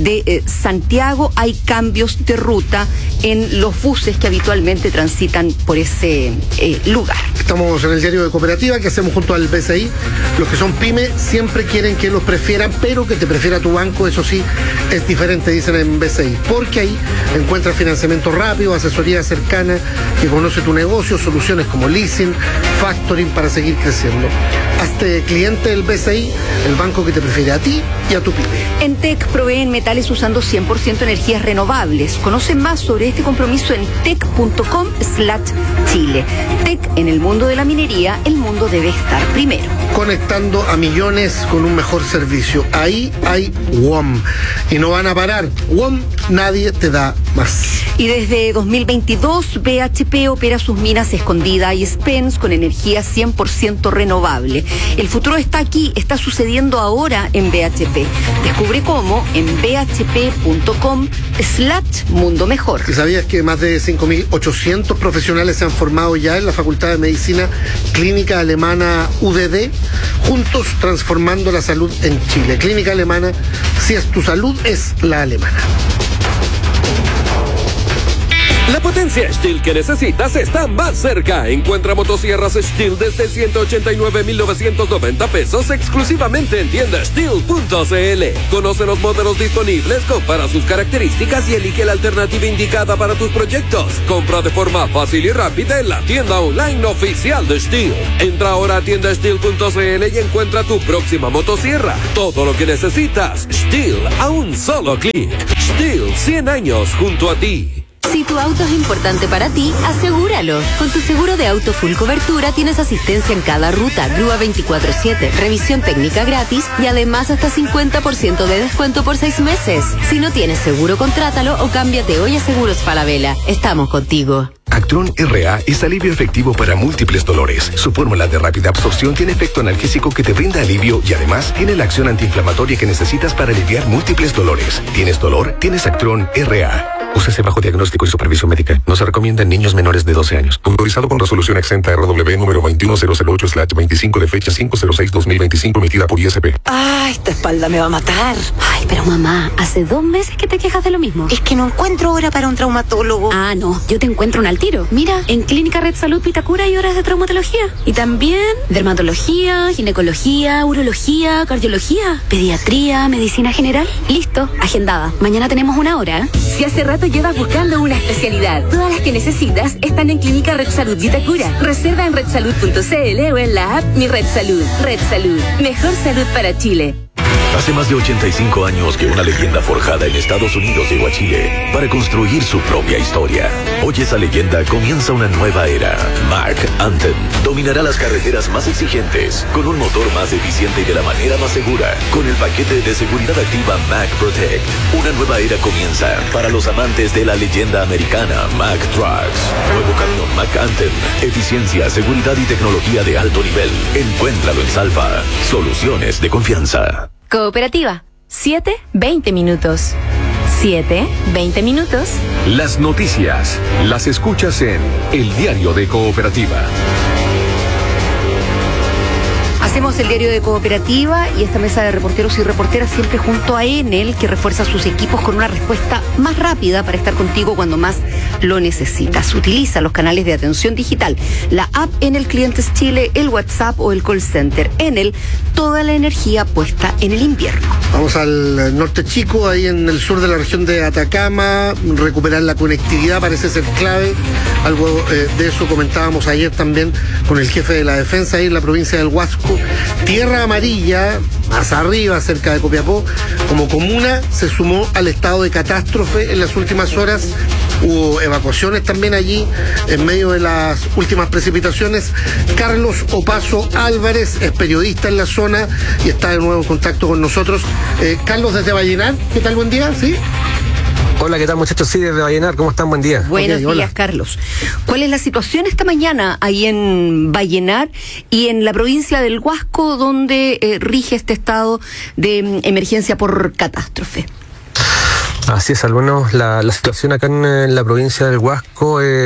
Santiago hay cambios de ruta en los buses que habitualmente transitan por ese eh, lugar. Estamos en el diario de Cooperativa que hacemos junto al B C I. Los que son pymes siempre quieren que los prefieran, pero que te prefiera tu banco, eso sí, es diferente, dicen en B C I, porque ahí encuentras financiamiento rápido, asesoría cercana que conoce tu negocio, soluciones como leasing, factoring para seguir creciendo. Hazte cliente del B C I, el banco que te prefiere a ti y a tu pyme. En T E C proveen metales usando cien por ciento energías renovables. Conoce más sobre este compromiso en tec punto com slash chile. T E C, en el mundo de la minería, el mundo debe estar primero. Conectando a millones con un mejor servicio. Ahí hay W O M. Y no van a parar. W O M, nadie te da más. Y desde dos mil veintidós, B H P opera sus minas Escondida y Spence con energía cien por ciento renovable. El futuro está aquí, está sucediendo ahora en B H P. Descubre cómo en bhp.com slash mundo mejor. ¿Y sabías que más de cinco mil ochocientos profesionales se han formado ya en la Facultad de Medicina Clínica Alemana U D D? Juntos transformando la salud en Chile. Clínica Alemana, si es tu salud, es la alemana. La potencia Stihl que necesitas está más cerca. Encuentra motosierras Stihl desde ciento ochenta y nueve mil novecientos noventa pesos exclusivamente en tienda stihl punto c l. Conoce los modelos disponibles, compara sus características y elige la alternativa indicada para tus proyectos. Compra de forma fácil y rápida en la tienda online oficial de Stihl. Entra ahora a tienda stihl punto c l y encuentra tu próxima motosierra. Todo lo que necesitas, Stihl a un solo clic. Stihl, cien años junto a ti. Si tu auto es importante para ti, asegúralo. Con tu seguro de auto full cobertura tienes asistencia en cada ruta, grúa veinticuatro siete, revisión técnica gratis y además hasta cincuenta por ciento de descuento por seis meses. Si no tienes seguro, contrátalo o cámbiate hoy a Seguros Falabella. Estamos contigo. Actron R A es alivio efectivo para múltiples dolores. Su fórmula de rápida absorción tiene efecto analgésico que te brinda alivio y además tiene la acción antiinflamatoria que necesitas para aliviar múltiples dolores. ¿Tienes dolor? Tienes Actron R A. Úsese bajo diagnóstico y supervisión médica. No se recomienda en niños menores de doce años. Autorizado con resolución exenta R W número veintiuno mil ocho slash veinticinco de fecha cinco cero seis dos mil veinticinco emitida por I S P. Ay, esta espalda me va a matar. Ay, pero mamá, hace dos meses que te quejas de lo mismo. Es que no encuentro hora para un traumatólogo. Ah, no, yo te encuentro un al tiro. Mira, en Clínica Red Salud Pitacura hay horas de traumatología. Y también dermatología, ginecología, urología, cardiología, pediatría, medicina general. Listo, agendada. Mañana tenemos una hora, ¿eh? Si hace rato llevas buscando una especialidad, todas las que necesitas están en Clínica Red Salud Vitacura. Reserva en red salud punto c l o en la app Mi Red Salud. Red Salud, mejor salud para Chile. Hace más de ochenta y cinco años que una leyenda forjada en Estados Unidos llegó a Chile para construir su propia historia. Hoy esa leyenda comienza una nueva era. Mark Anten dominará las carreteras más exigentes con un motor más eficiente y de la manera más segura. Con el paquete de seguridad activa Mack Protect, una nueva era comienza para los amantes de la leyenda americana Mack Trucks. Nuevo camión Mack Anten, eficiencia, seguridad y tecnología de alto nivel. Encuéntralo en Salva. Soluciones de confianza. Cooperativa, siete, veinte minutos. siete, veinte minutos. Las noticias las escuchas en El Diario de Cooperativa. Hacemos el diario de Cooperativa y esta mesa de reporteros y reporteras siempre junto a Enel, que refuerza sus equipos con una respuesta más rápida para estar contigo cuando más lo necesitas. Utiliza los canales de atención digital, la app Enel Clientes Chile, el WhatsApp o el call center. Enel, toda la energía puesta en el invierno. Vamos al norte chico, ahí en el sur de la región de Atacama. Recuperar la conectividad parece ser clave. Algo eh, de eso comentábamos ayer también con el jefe de la defensa ahí en la provincia del Huasco. Tierra Amarilla, más arriba, cerca de Copiapó, como comuna, se sumó al estado de catástrofe en las últimas horas. Hubo evacuaciones también allí en medio de las últimas precipitaciones. Carlos Opaso Álvarez es periodista en la zona y está de nuevo en contacto con nosotros. Eh, Carlos, desde Vallenar, ¿qué tal? Buen día, ¿sí? Hola, ¿qué tal, muchachos? Sí, desde Vallenar, ¿cómo están? Buen día. Buenos okay, días, Carlos. ¿Cuál es la situación esta mañana ahí en Vallenar y en la provincia del Huasco, donde eh, rige este estado de mm, emergencia por catástrofe? Así es, al menos la, la situación acá en, en la provincia del Huasco, eh,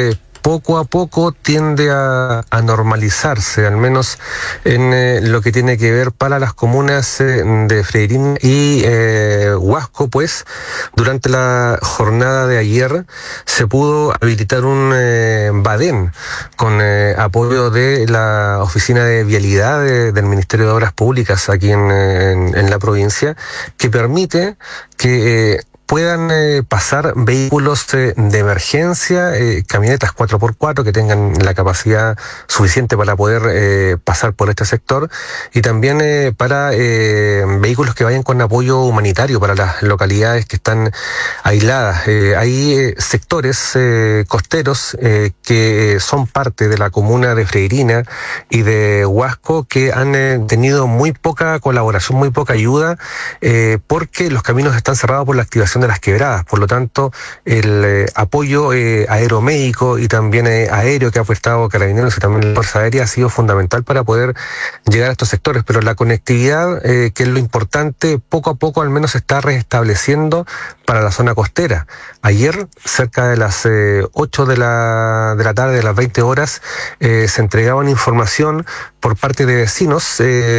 poco a poco tiende a, a normalizarse, al menos en eh, lo que tiene que ver para las comunas eh, de Freirina y eh, Huasco, pues durante la jornada de ayer se pudo habilitar un eh, badén con eh, apoyo de la Oficina de Vialidad de, del Ministerio de Obras Públicas aquí en, en, en la provincia, que permite que eh, puedan eh, pasar vehículos eh, de emergencia, eh, camionetas cuatro por cuatro que tengan la capacidad suficiente para poder eh, pasar por este sector, y también eh, para eh, vehículos que vayan con apoyo humanitario para las localidades que están aisladas. Eh, hay eh, sectores eh, costeros eh, que son parte de la comuna de Freirina y de Huasco que han eh, tenido muy poca colaboración, muy poca ayuda, eh, porque los caminos están cerrados por la activación de las quebradas. Por lo tanto, el eh, apoyo eh, aeromédico y también eh, aéreo que ha prestado Carabineros y también la Fuerza Aérea ha sido fundamental para poder llegar a estos sectores, pero la conectividad, eh, que es lo importante, poco a poco al menos se está restableciendo para la zona costera. Ayer, cerca de las eh, ocho de la, de la tarde, de las veinte horas, eh, se entregaban información por parte de vecinos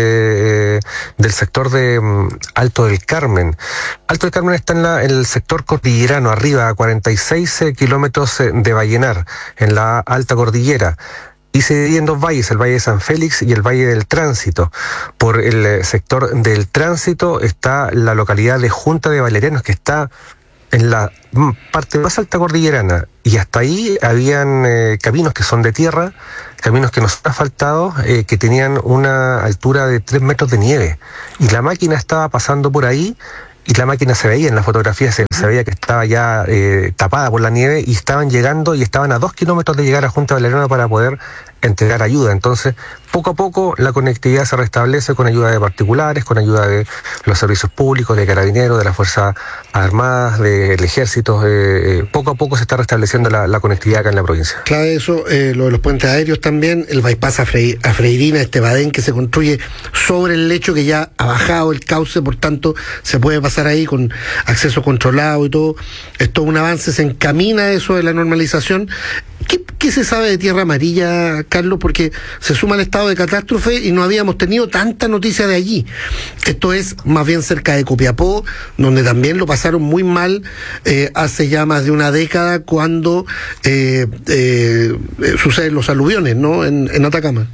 eh, del sector de um, Alto del Carmen. Alto del Carmen está en, la, en el sector cordillerano, arriba, a cuarenta y seis eh, kilómetros de Vallenar, en la alta cordillera. Y se divide en dos valles, el Valle de San Félix y el Valle del Tránsito. Por el sector del Tránsito está la localidad de Junta de Valerianos, que está en la parte más alta cordillerana, y hasta ahí habían eh, caminos que son de tierra, caminos que nos han asfaltados, eh, que tenían una altura de tres metros de nieve, y la máquina estaba pasando por ahí, y la máquina se veía en la fotografía, se, se veía que estaba ya eh, tapada por la nieve, y estaban llegando y estaban a dos kilómetros de llegar a Junta de Valeriano para poder entregar ayuda. Entonces, poco a poco la conectividad se restablece con ayuda de particulares, con ayuda de los servicios públicos, de Carabineros, de las Fuerzas Armadas, del Ejército. Eh, poco a poco se está restableciendo la, la conectividad acá en la provincia. Clave eso, eh, lo de los puentes aéreos también, el bypass a, Fre a Freirina, este badén que se construye sobre el lecho que ya ha bajado el cauce, por tanto se puede pasar ahí con acceso controlado y todo. Esto es un avance, se encamina eso de la normalización. ¿Qué, ¿Qué se sabe de Tierra Amarilla, Carlos? Porque se suma el estado de catástrofe y no habíamos tenido tanta noticia de allí. Esto es más bien cerca de Copiapó, donde también lo pasaron muy mal eh, hace ya más de una década, cuando eh, eh, suceden los aluviones, ¿no? En, en Atacama.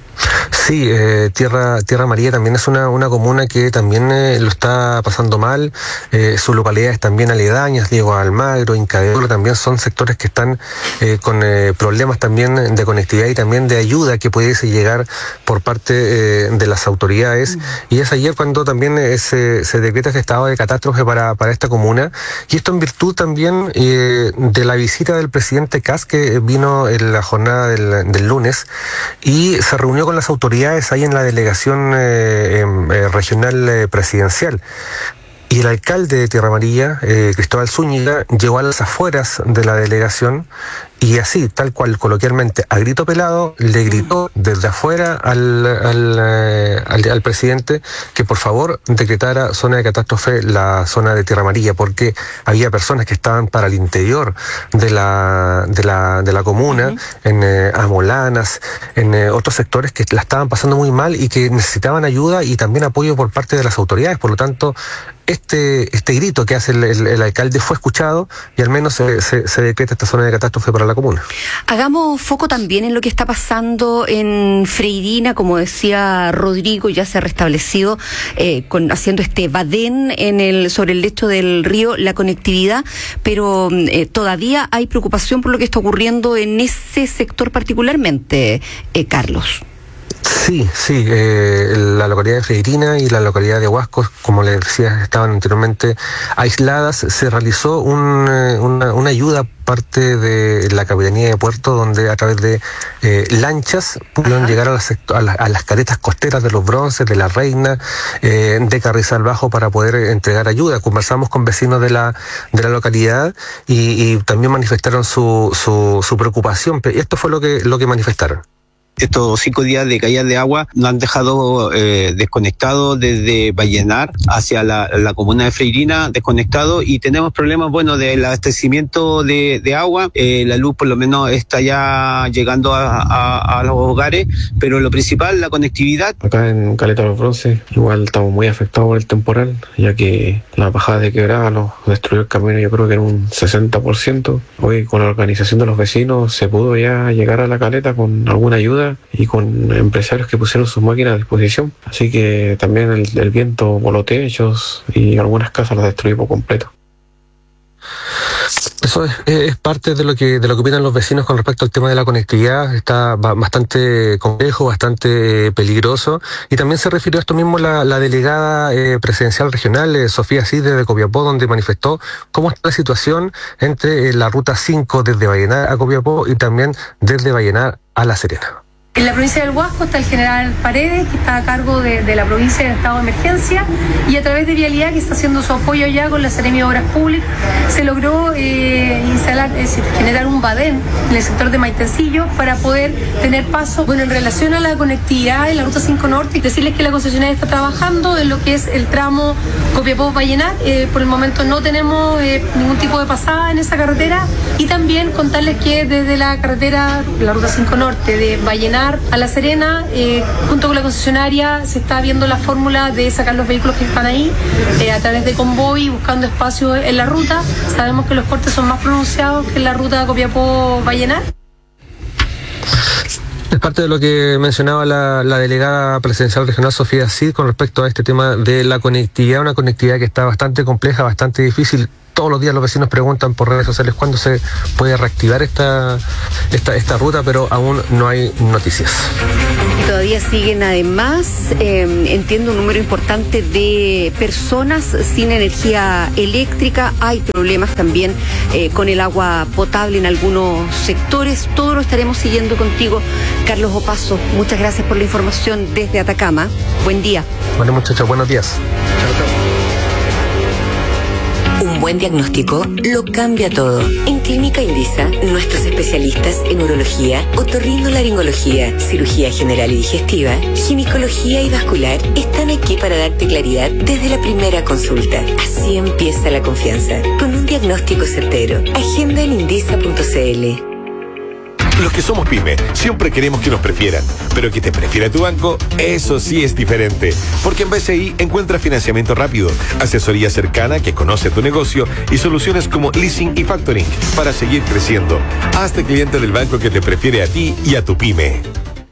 Sí, eh, Tierra Tierra Amarilla también es una, una comuna que también eh, lo está pasando mal. Eh, sus localidades también aledañas, Diego Almagro, Inca de Oro, también son sectores que están eh, con eh, problemas también de conectividad y también de ayuda que pudiese llegar por parte eh, de las autoridades. Mm. Y es ayer cuando también eh, se, se decreta este estado de catástrofe para, para esta comuna. Y esto en virtud también eh, de la visita del presidente Kast, que vino en la jornada del, del lunes y se reunió con las autoridades ahí en la delegación eh, eh, regional eh, presidencial. Y el alcalde de Tierra Amarilla, eh, Cristóbal Zúñiga, llegó a las afueras de la delegación y así, tal cual, coloquialmente, a grito pelado, le gritó desde afuera al, al, eh, al, al presidente que por favor decretara zona de catástrofe la zona de Tierra Amarilla, porque había personas que estaban para el interior de la, de la, de la comuna, uh-huh. en eh, Amolanas, en eh, otros sectores que la estaban pasando muy mal y que necesitaban ayuda y también apoyo por parte de las autoridades. Por lo tanto, este, este grito que hace el, el, el alcalde fue escuchado y al menos se, se, se decreta esta zona de catástrofe para la comuna. Hagamos foco también en lo que está pasando en Freirina, como decía Rodrigo, ya se ha restablecido eh, con, haciendo este badén en el, sobre el lecho del río, la conectividad, pero eh, todavía hay preocupación por lo que está ocurriendo en ese sector particularmente, eh, Carlos. Sí, sí, eh, la localidad de Freirina y la localidad de Huasco, como les decía, estaban anteriormente aisladas. Se realizó un, una, una ayuda parte de la Capitanía de Puerto, donde a través de eh, lanchas pudieron llegar a las, a, la, a las caretas costeras de Los Bronces, de La Reina, eh, de Carrizal Bajo, para poder entregar ayuda. Conversamos con vecinos de la de la localidad y, y también manifestaron su, su, su preocupación. Esto fue lo que, lo que manifestaron. estos cinco días de caída de agua nos han dejado eh, desconectados desde Vallenar hacia la, la comuna de Freirina, desconectados, y tenemos problemas, bueno, del abastecimiento de, de agua. Eh, la luz por lo menos está ya llegando a, a, a los hogares, pero lo principal, la conectividad. Acá en Caleta Los Bronces igual estamos muy afectados por el temporal, ya que la bajada de quebrada nos destruyó el camino, yo creo que en un sesenta por ciento. Hoy con la organización de los vecinos se pudo ya llegar a la caleta con alguna ayuda y con empresarios que pusieron sus máquinas a disposición. Así que también el, el viento voló techos y algunas casas las destruyó por completo. Eso es, es parte de lo que de lo que opinan los vecinos con respecto al tema de la conectividad. Está bastante complejo, bastante peligroso, y también se refirió a esto mismo la, la delegada eh, presidencial regional, eh, Sofía Cid, desde Copiapó, donde manifestó cómo está la situación entre eh, la ruta cinco desde Vallenar a Copiapó y también desde Vallenar a La Serena. En la provincia del Huasco está el general Paredes, que está a cargo de, de la provincia en estado de emergencia, y a través de Vialidad, que está haciendo su apoyo ya con la Seremi de Obras Públicas, se logró eh, instalar, es decir, generar un badén en el sector de Maitencillo para poder tener paso. Bueno, en relación a la conectividad en la ruta cinco Norte, decirles que la concesionaria está trabajando en lo que es el tramo Copiapó-Vallenar. Eh, por el momento no tenemos eh, ningún tipo de pasada en esa carretera, y también contarles que desde la carretera, la ruta cinco Norte de Vallenar a La Serena, eh, junto con la concesionaria se está viendo la fórmula de sacar los vehículos que están ahí eh, a través de convoy, buscando espacio en la ruta. Sabemos que los cortes son más pronunciados que en la ruta Copiapó-Vallenar. Es parte de lo que mencionaba la, la delegada presidencial regional Sofía Cid con respecto a este tema de la conectividad, una conectividad que está bastante compleja, bastante difícil. Todos los días los vecinos preguntan por redes sociales cuándo se puede reactivar esta, esta, esta ruta, pero aún no hay noticias. Y todavía siguen además, eh, entiendo, un número importante de personas sin energía eléctrica. Hay problemas también eh, con el agua potable en algunos sectores. Todo lo estaremos siguiendo contigo, Carlos Opazo. Muchas gracias por la información desde Atacama. Buen día. Bueno, muchachos, buenos días. Un buen diagnóstico lo cambia todo. En Clínica Indisa, nuestros especialistas en urología, otorrinolaringología, cirugía general y digestiva, ginecología y vascular están aquí para darte claridad desde la primera consulta. Así empieza la confianza, con un diagnóstico certero. Agenda en indisa punto c l. Los que somos pyme siempre queremos que nos prefieran, pero que te prefiera tu banco, eso sí es diferente. Porque en B C I encuentras financiamiento rápido, asesoría cercana que conoce tu negocio y soluciones como leasing y factoring para seguir creciendo. Hazte cliente del banco que te prefiere a ti y a tu pyme.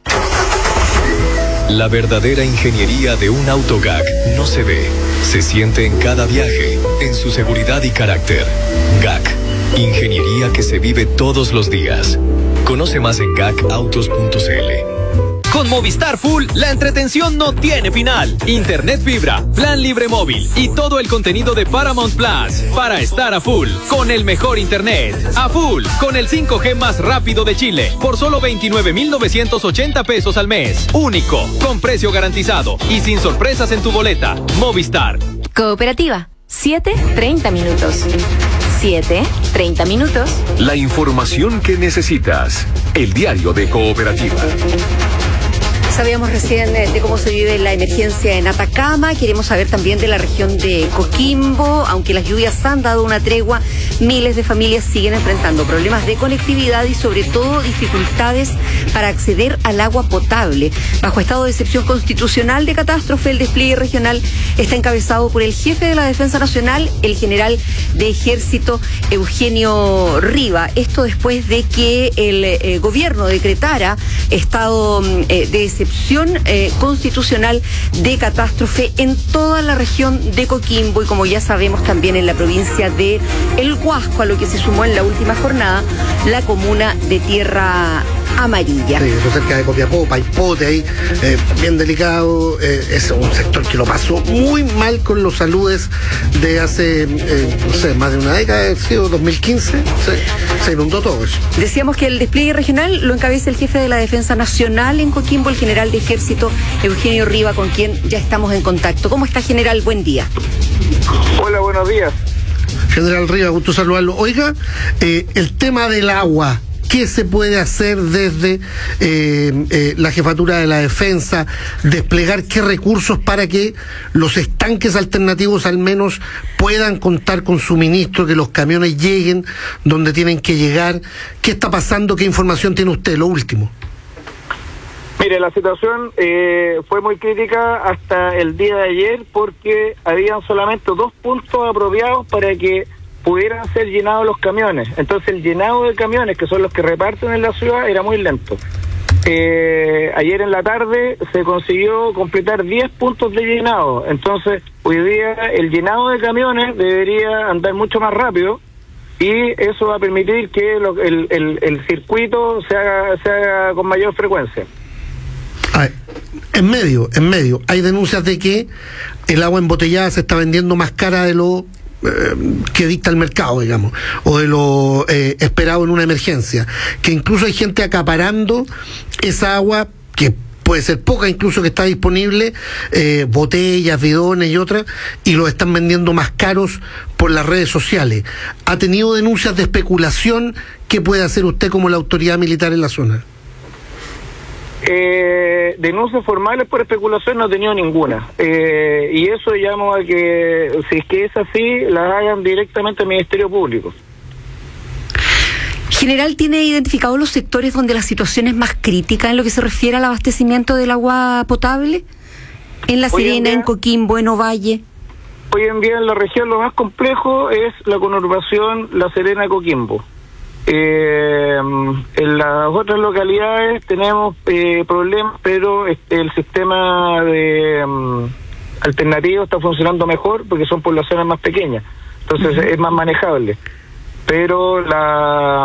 La verdadera ingeniería de un auto G A C no se ve, se siente en cada viaje, en su seguridad y carácter. G A C, ingeniería que se vive todos los días. Conoce más en gac autos punto c l. Con Movistar Full, la entretención no tiene final. Internet fibra, plan libre móvil y todo el contenido de Paramount Plus para estar a full con el mejor internet. A full con el cinco G más rápido de Chile por solo veintinueve mil novecientos ochenta pesos al mes. Único, con precio garantizado y sin sorpresas en tu boleta. Movistar. Cooperativa, siete treinta minutos. siete treinta minutos. La información que necesitas. El diario de Cooperativa. Sabíamos recién de cómo se vive la emergencia en Atacama, queremos saber también de la región de Coquimbo. Aunque las lluvias han dado una tregua, miles de familias siguen enfrentando problemas de conectividad y sobre todo dificultades para acceder al agua potable. Bajo estado de excepción constitucional de catástrofe, el despliegue regional está encabezado por el jefe de la Defensa Nacional, el general de Ejército Eugenio Riva. Esto después de que el eh, gobierno decretara estado eh, de excepción Eh, constitucional de catástrofe en toda la región de Coquimbo y, como ya sabemos, también en la provincia de El Huasco, a lo que se sumó en la última jornada la comuna de Tierra Amarilla. Sí, eso cerca de Copiapó, Paipote, ahí, eh, bien delicado. Eh, es un sector que lo pasó muy mal con los saludes de hace, eh, no sé, más de una década, ha sido dos mil quince, se, se inundó todo eso. Decíamos que el despliegue regional lo encabeza el jefe de la Defensa Nacional en Coquimbo, el general de Ejército Eugenio Riva, con quien ya estamos en contacto. ¿Cómo está, general? Buen día. Hola, buenos días. General Riva, gusto saludarlo. Oiga, eh, el tema del agua, ¿qué se puede hacer desde eh, eh, la Jefatura de la Defensa? Desplegar qué recursos para que los estanques alternativos al menos puedan contar con suministro, que los camiones lleguen donde tienen que llegar. ¿Qué está pasando? ¿Qué información tiene usted? Lo último. Mire, la situación eh, fue muy crítica hasta el día de ayer porque habían solamente dos puntos apropiados para que pudieran ser llenados los camiones. Entonces el llenado de camiones, que son los que reparten en la ciudad, era muy lento. Eh, ayer en la tarde se consiguió completar diez puntos de llenado. Entonces hoy día el llenado de camiones debería andar mucho más rápido y eso va a permitir que lo, el, el, el circuito se haga, se haga con mayor frecuencia. Ver, en medio, en medio, hay denuncias de que el agua embotellada se está vendiendo más cara de lo eh, que dicta el mercado, digamos, o de lo eh, esperado en una emergencia, que incluso hay gente acaparando esa agua que puede ser poca incluso que está disponible, eh, botellas, bidones y otras, y los están vendiendo más caros por las redes sociales. ¿Ha tenido denuncias de especulación? ¿Qué puede hacer usted como la autoridad militar en la zona? Eh, denuncias formales por especulación no he tenido ninguna, eh, y eso llamo a que, si es que es así, las hagan directamente al Ministerio Público. General, ¿tiene identificados los sectores donde la situación es más crítica en lo que se refiere al abastecimiento del agua potable? ¿En La Serena, en Coquimbo, en Ovalle? Hoy en día en la región lo más complejo es la conurbación La Serena-Coquimbo. Eh, en las otras localidades tenemos eh, problemas, pero este, el sistema de um, alternativo está funcionando mejor porque son poblaciones más pequeñas, entonces uh-huh. es más manejable. Pero la,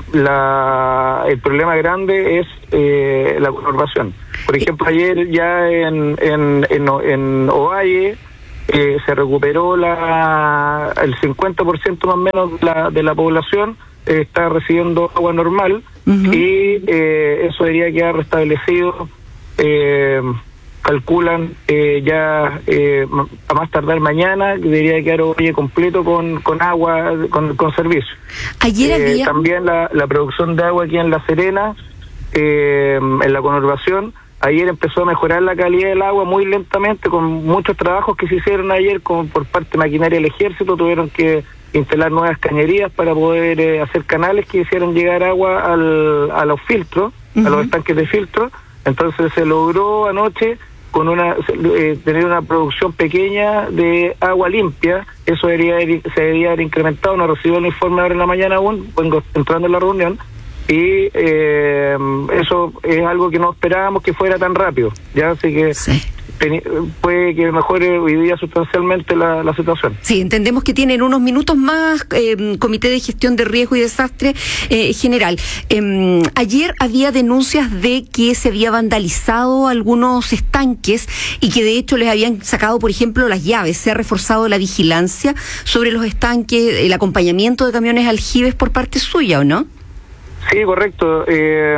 la el problema grande es eh, la conurbación. Por ejemplo, ayer ya en en, en, en Ovalle eh, se recuperó la el cincuenta por ciento más o menos de la, de la población eh, está recibiendo agua normal, uh-huh. y eh, eso debería quedar restablecido. Eh, calculan eh, ya eh, a más tardar mañana que debería quedar Ovalle completo con, con agua, con, con servicio. Ayer eh, había... También la, la producción de agua aquí en La Serena, eh, en la conurbación, ayer empezó a mejorar la calidad del agua muy lentamente, con muchos trabajos que se hicieron ayer con, por parte de maquinaria del ejército. Tuvieron que instalar nuevas cañerías para poder eh, hacer canales que hicieran llegar agua al, a los filtros, uh-huh. a los estanques de filtro. Entonces se logró anoche con una eh, tener una producción pequeña de agua limpia. Eso debería se debería haber incrementado. No recibo el informe ahora en la mañana aún, vengo entrando en la reunión, y eh, eso es algo que no esperábamos que fuera tan rápido, ya así que sí. ten, puede que mejore hoy día sustancialmente la, la situación. Sí, entendemos que tienen unos minutos más, eh, Comité de Gestión de Riesgo y Desastre eh, General. Eh, ayer había denuncias de que se había vandalizado algunos estanques y que de hecho les habían sacado, por ejemplo, las llaves. Se ha reforzado la vigilancia sobre los estanques, el acompañamiento de camiones aljibes por parte suya, ¿o no? Sí, correcto. Eh,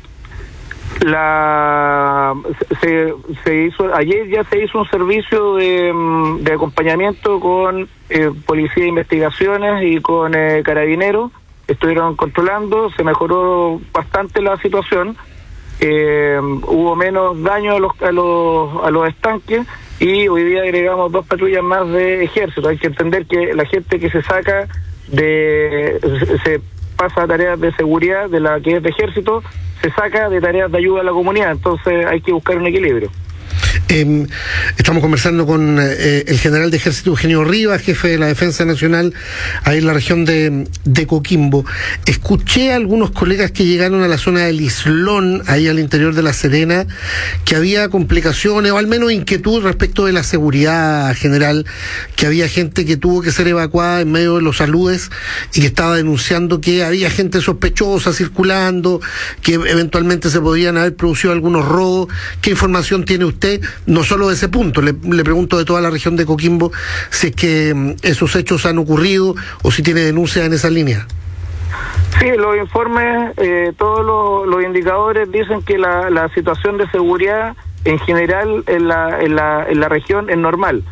la se, se hizo ayer ya se hizo un servicio de, de acompañamiento con eh, policía de investigaciones y con eh, carabineros. Estuvieron controlando, se mejoró bastante la situación, eh, hubo menos daño a los, a los a los estanques, y hoy día agregamos dos patrullas más de ejército. Hay que entender que la gente que se saca de se, se pasa a tareas de seguridad de la que es de ejército, se saca de tareas de ayuda a la comunidad, entonces hay que buscar un equilibrio. Eh, estamos conversando con eh, el general de ejército Eugenio Rivas, jefe de la Defensa Nacional ahí en la región de, de Coquimbo. Escuché a algunos colegas que llegaron a la zona del Islón, ahí al interior de La Serena, que había complicaciones o al menos inquietud respecto de la seguridad general, que había gente que tuvo que ser evacuada en medio de los aludes y que estaba denunciando que había gente sospechosa circulando, que eventualmente se podían haber producido algunos robos. ¿Qué información tiene usted? No solo de ese punto, le, le pregunto de toda la región de Coquimbo si es que um, esos hechos han ocurrido o si tiene denuncias en esa línea. Sí, los informes, eh, todos los, los indicadores dicen que la, la situación de seguridad en general en la, en la, en la región es normal.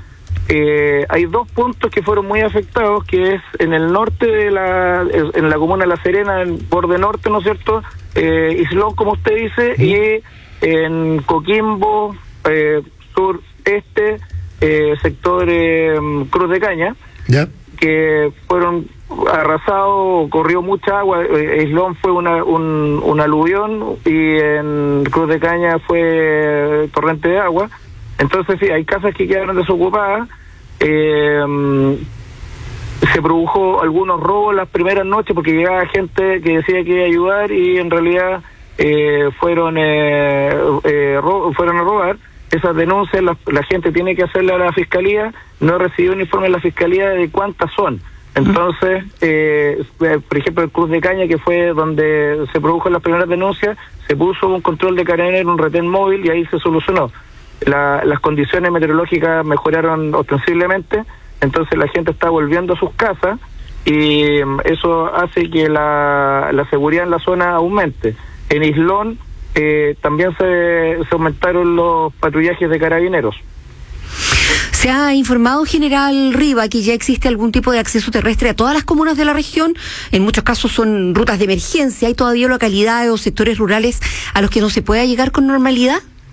eh, hay dos puntos que fueron muy afectados, que es en el norte de la, en la comuna de La Serena, en borde norte, ¿no es cierto? Eh, Islón, como usted dice, uh-huh. y en Coquimbo, eh, sur, este, eh, sector eh, Cruz de Caña, ¿ya? Que fueron arrasados, corrió mucha agua. eh, Islón fue una, un, un aluvión y en Cruz de Caña fue torrente de agua. Entonces sí, hay casas que quedaron desocupadas. Eh, se produjo algunos robos las primeras noches porque llegaba gente que decía que iba a ayudar y en realidad eh, fueron eh, eh, ro- fueron a robar. Esas denuncias la, la gente tiene que hacerle a la fiscalía. No he recibido un informe de la fiscalía de cuántas son. Entonces, eh, por ejemplo, el Cruz de Caña, que fue donde se produjo las primeras denuncias, se puso un control de carabinero, un retén móvil y ahí se solucionó. La, las condiciones meteorológicas mejoraron ostensiblemente, entonces la gente está volviendo a sus casas y eso hace que la, la seguridad en la zona aumente. En Islón eh, también se, se aumentaron los patrullajes de carabineros. ¿Se ha informado, general Riva, que ya existe algún tipo de acceso terrestre a todas las comunas de la región? En muchos casos son rutas de emergencia. ¿Hay todavía localidades o sectores rurales a los que no se pueda llegar con normalidad?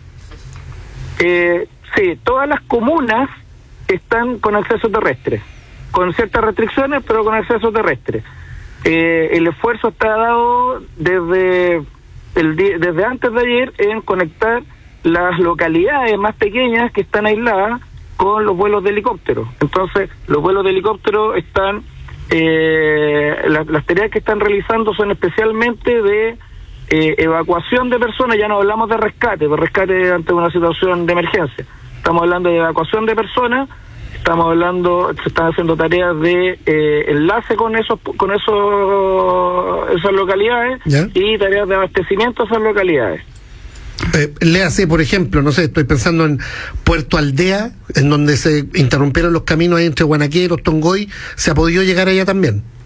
Eh, sí, todas las comunas están con acceso terrestre, con ciertas restricciones, pero con acceso terrestre. Eh, el esfuerzo está dado desde el di- desde antes de ayer en conectar las localidades más pequeñas que están aisladas con los vuelos de helicóptero. Entonces, los vuelos de helicóptero están, eh, la, las tareas que están realizando son especialmente de eh, evacuación de personas. Ya no hablamos de rescate, de rescate ante una situación de emergencia. Estamos hablando de evacuación de personas, estamos hablando, se están haciendo tareas de eh, enlace con esos, con esos, esas localidades, ¿ya? Y tareas de abastecimiento a esas localidades. Eh, léase, por ejemplo, no sé, estoy pensando en Puerto Aldea, en donde se interrumpieron los caminos ahí entre Guanaqueros, Tongoy. ¿Se ha podido llegar allá también?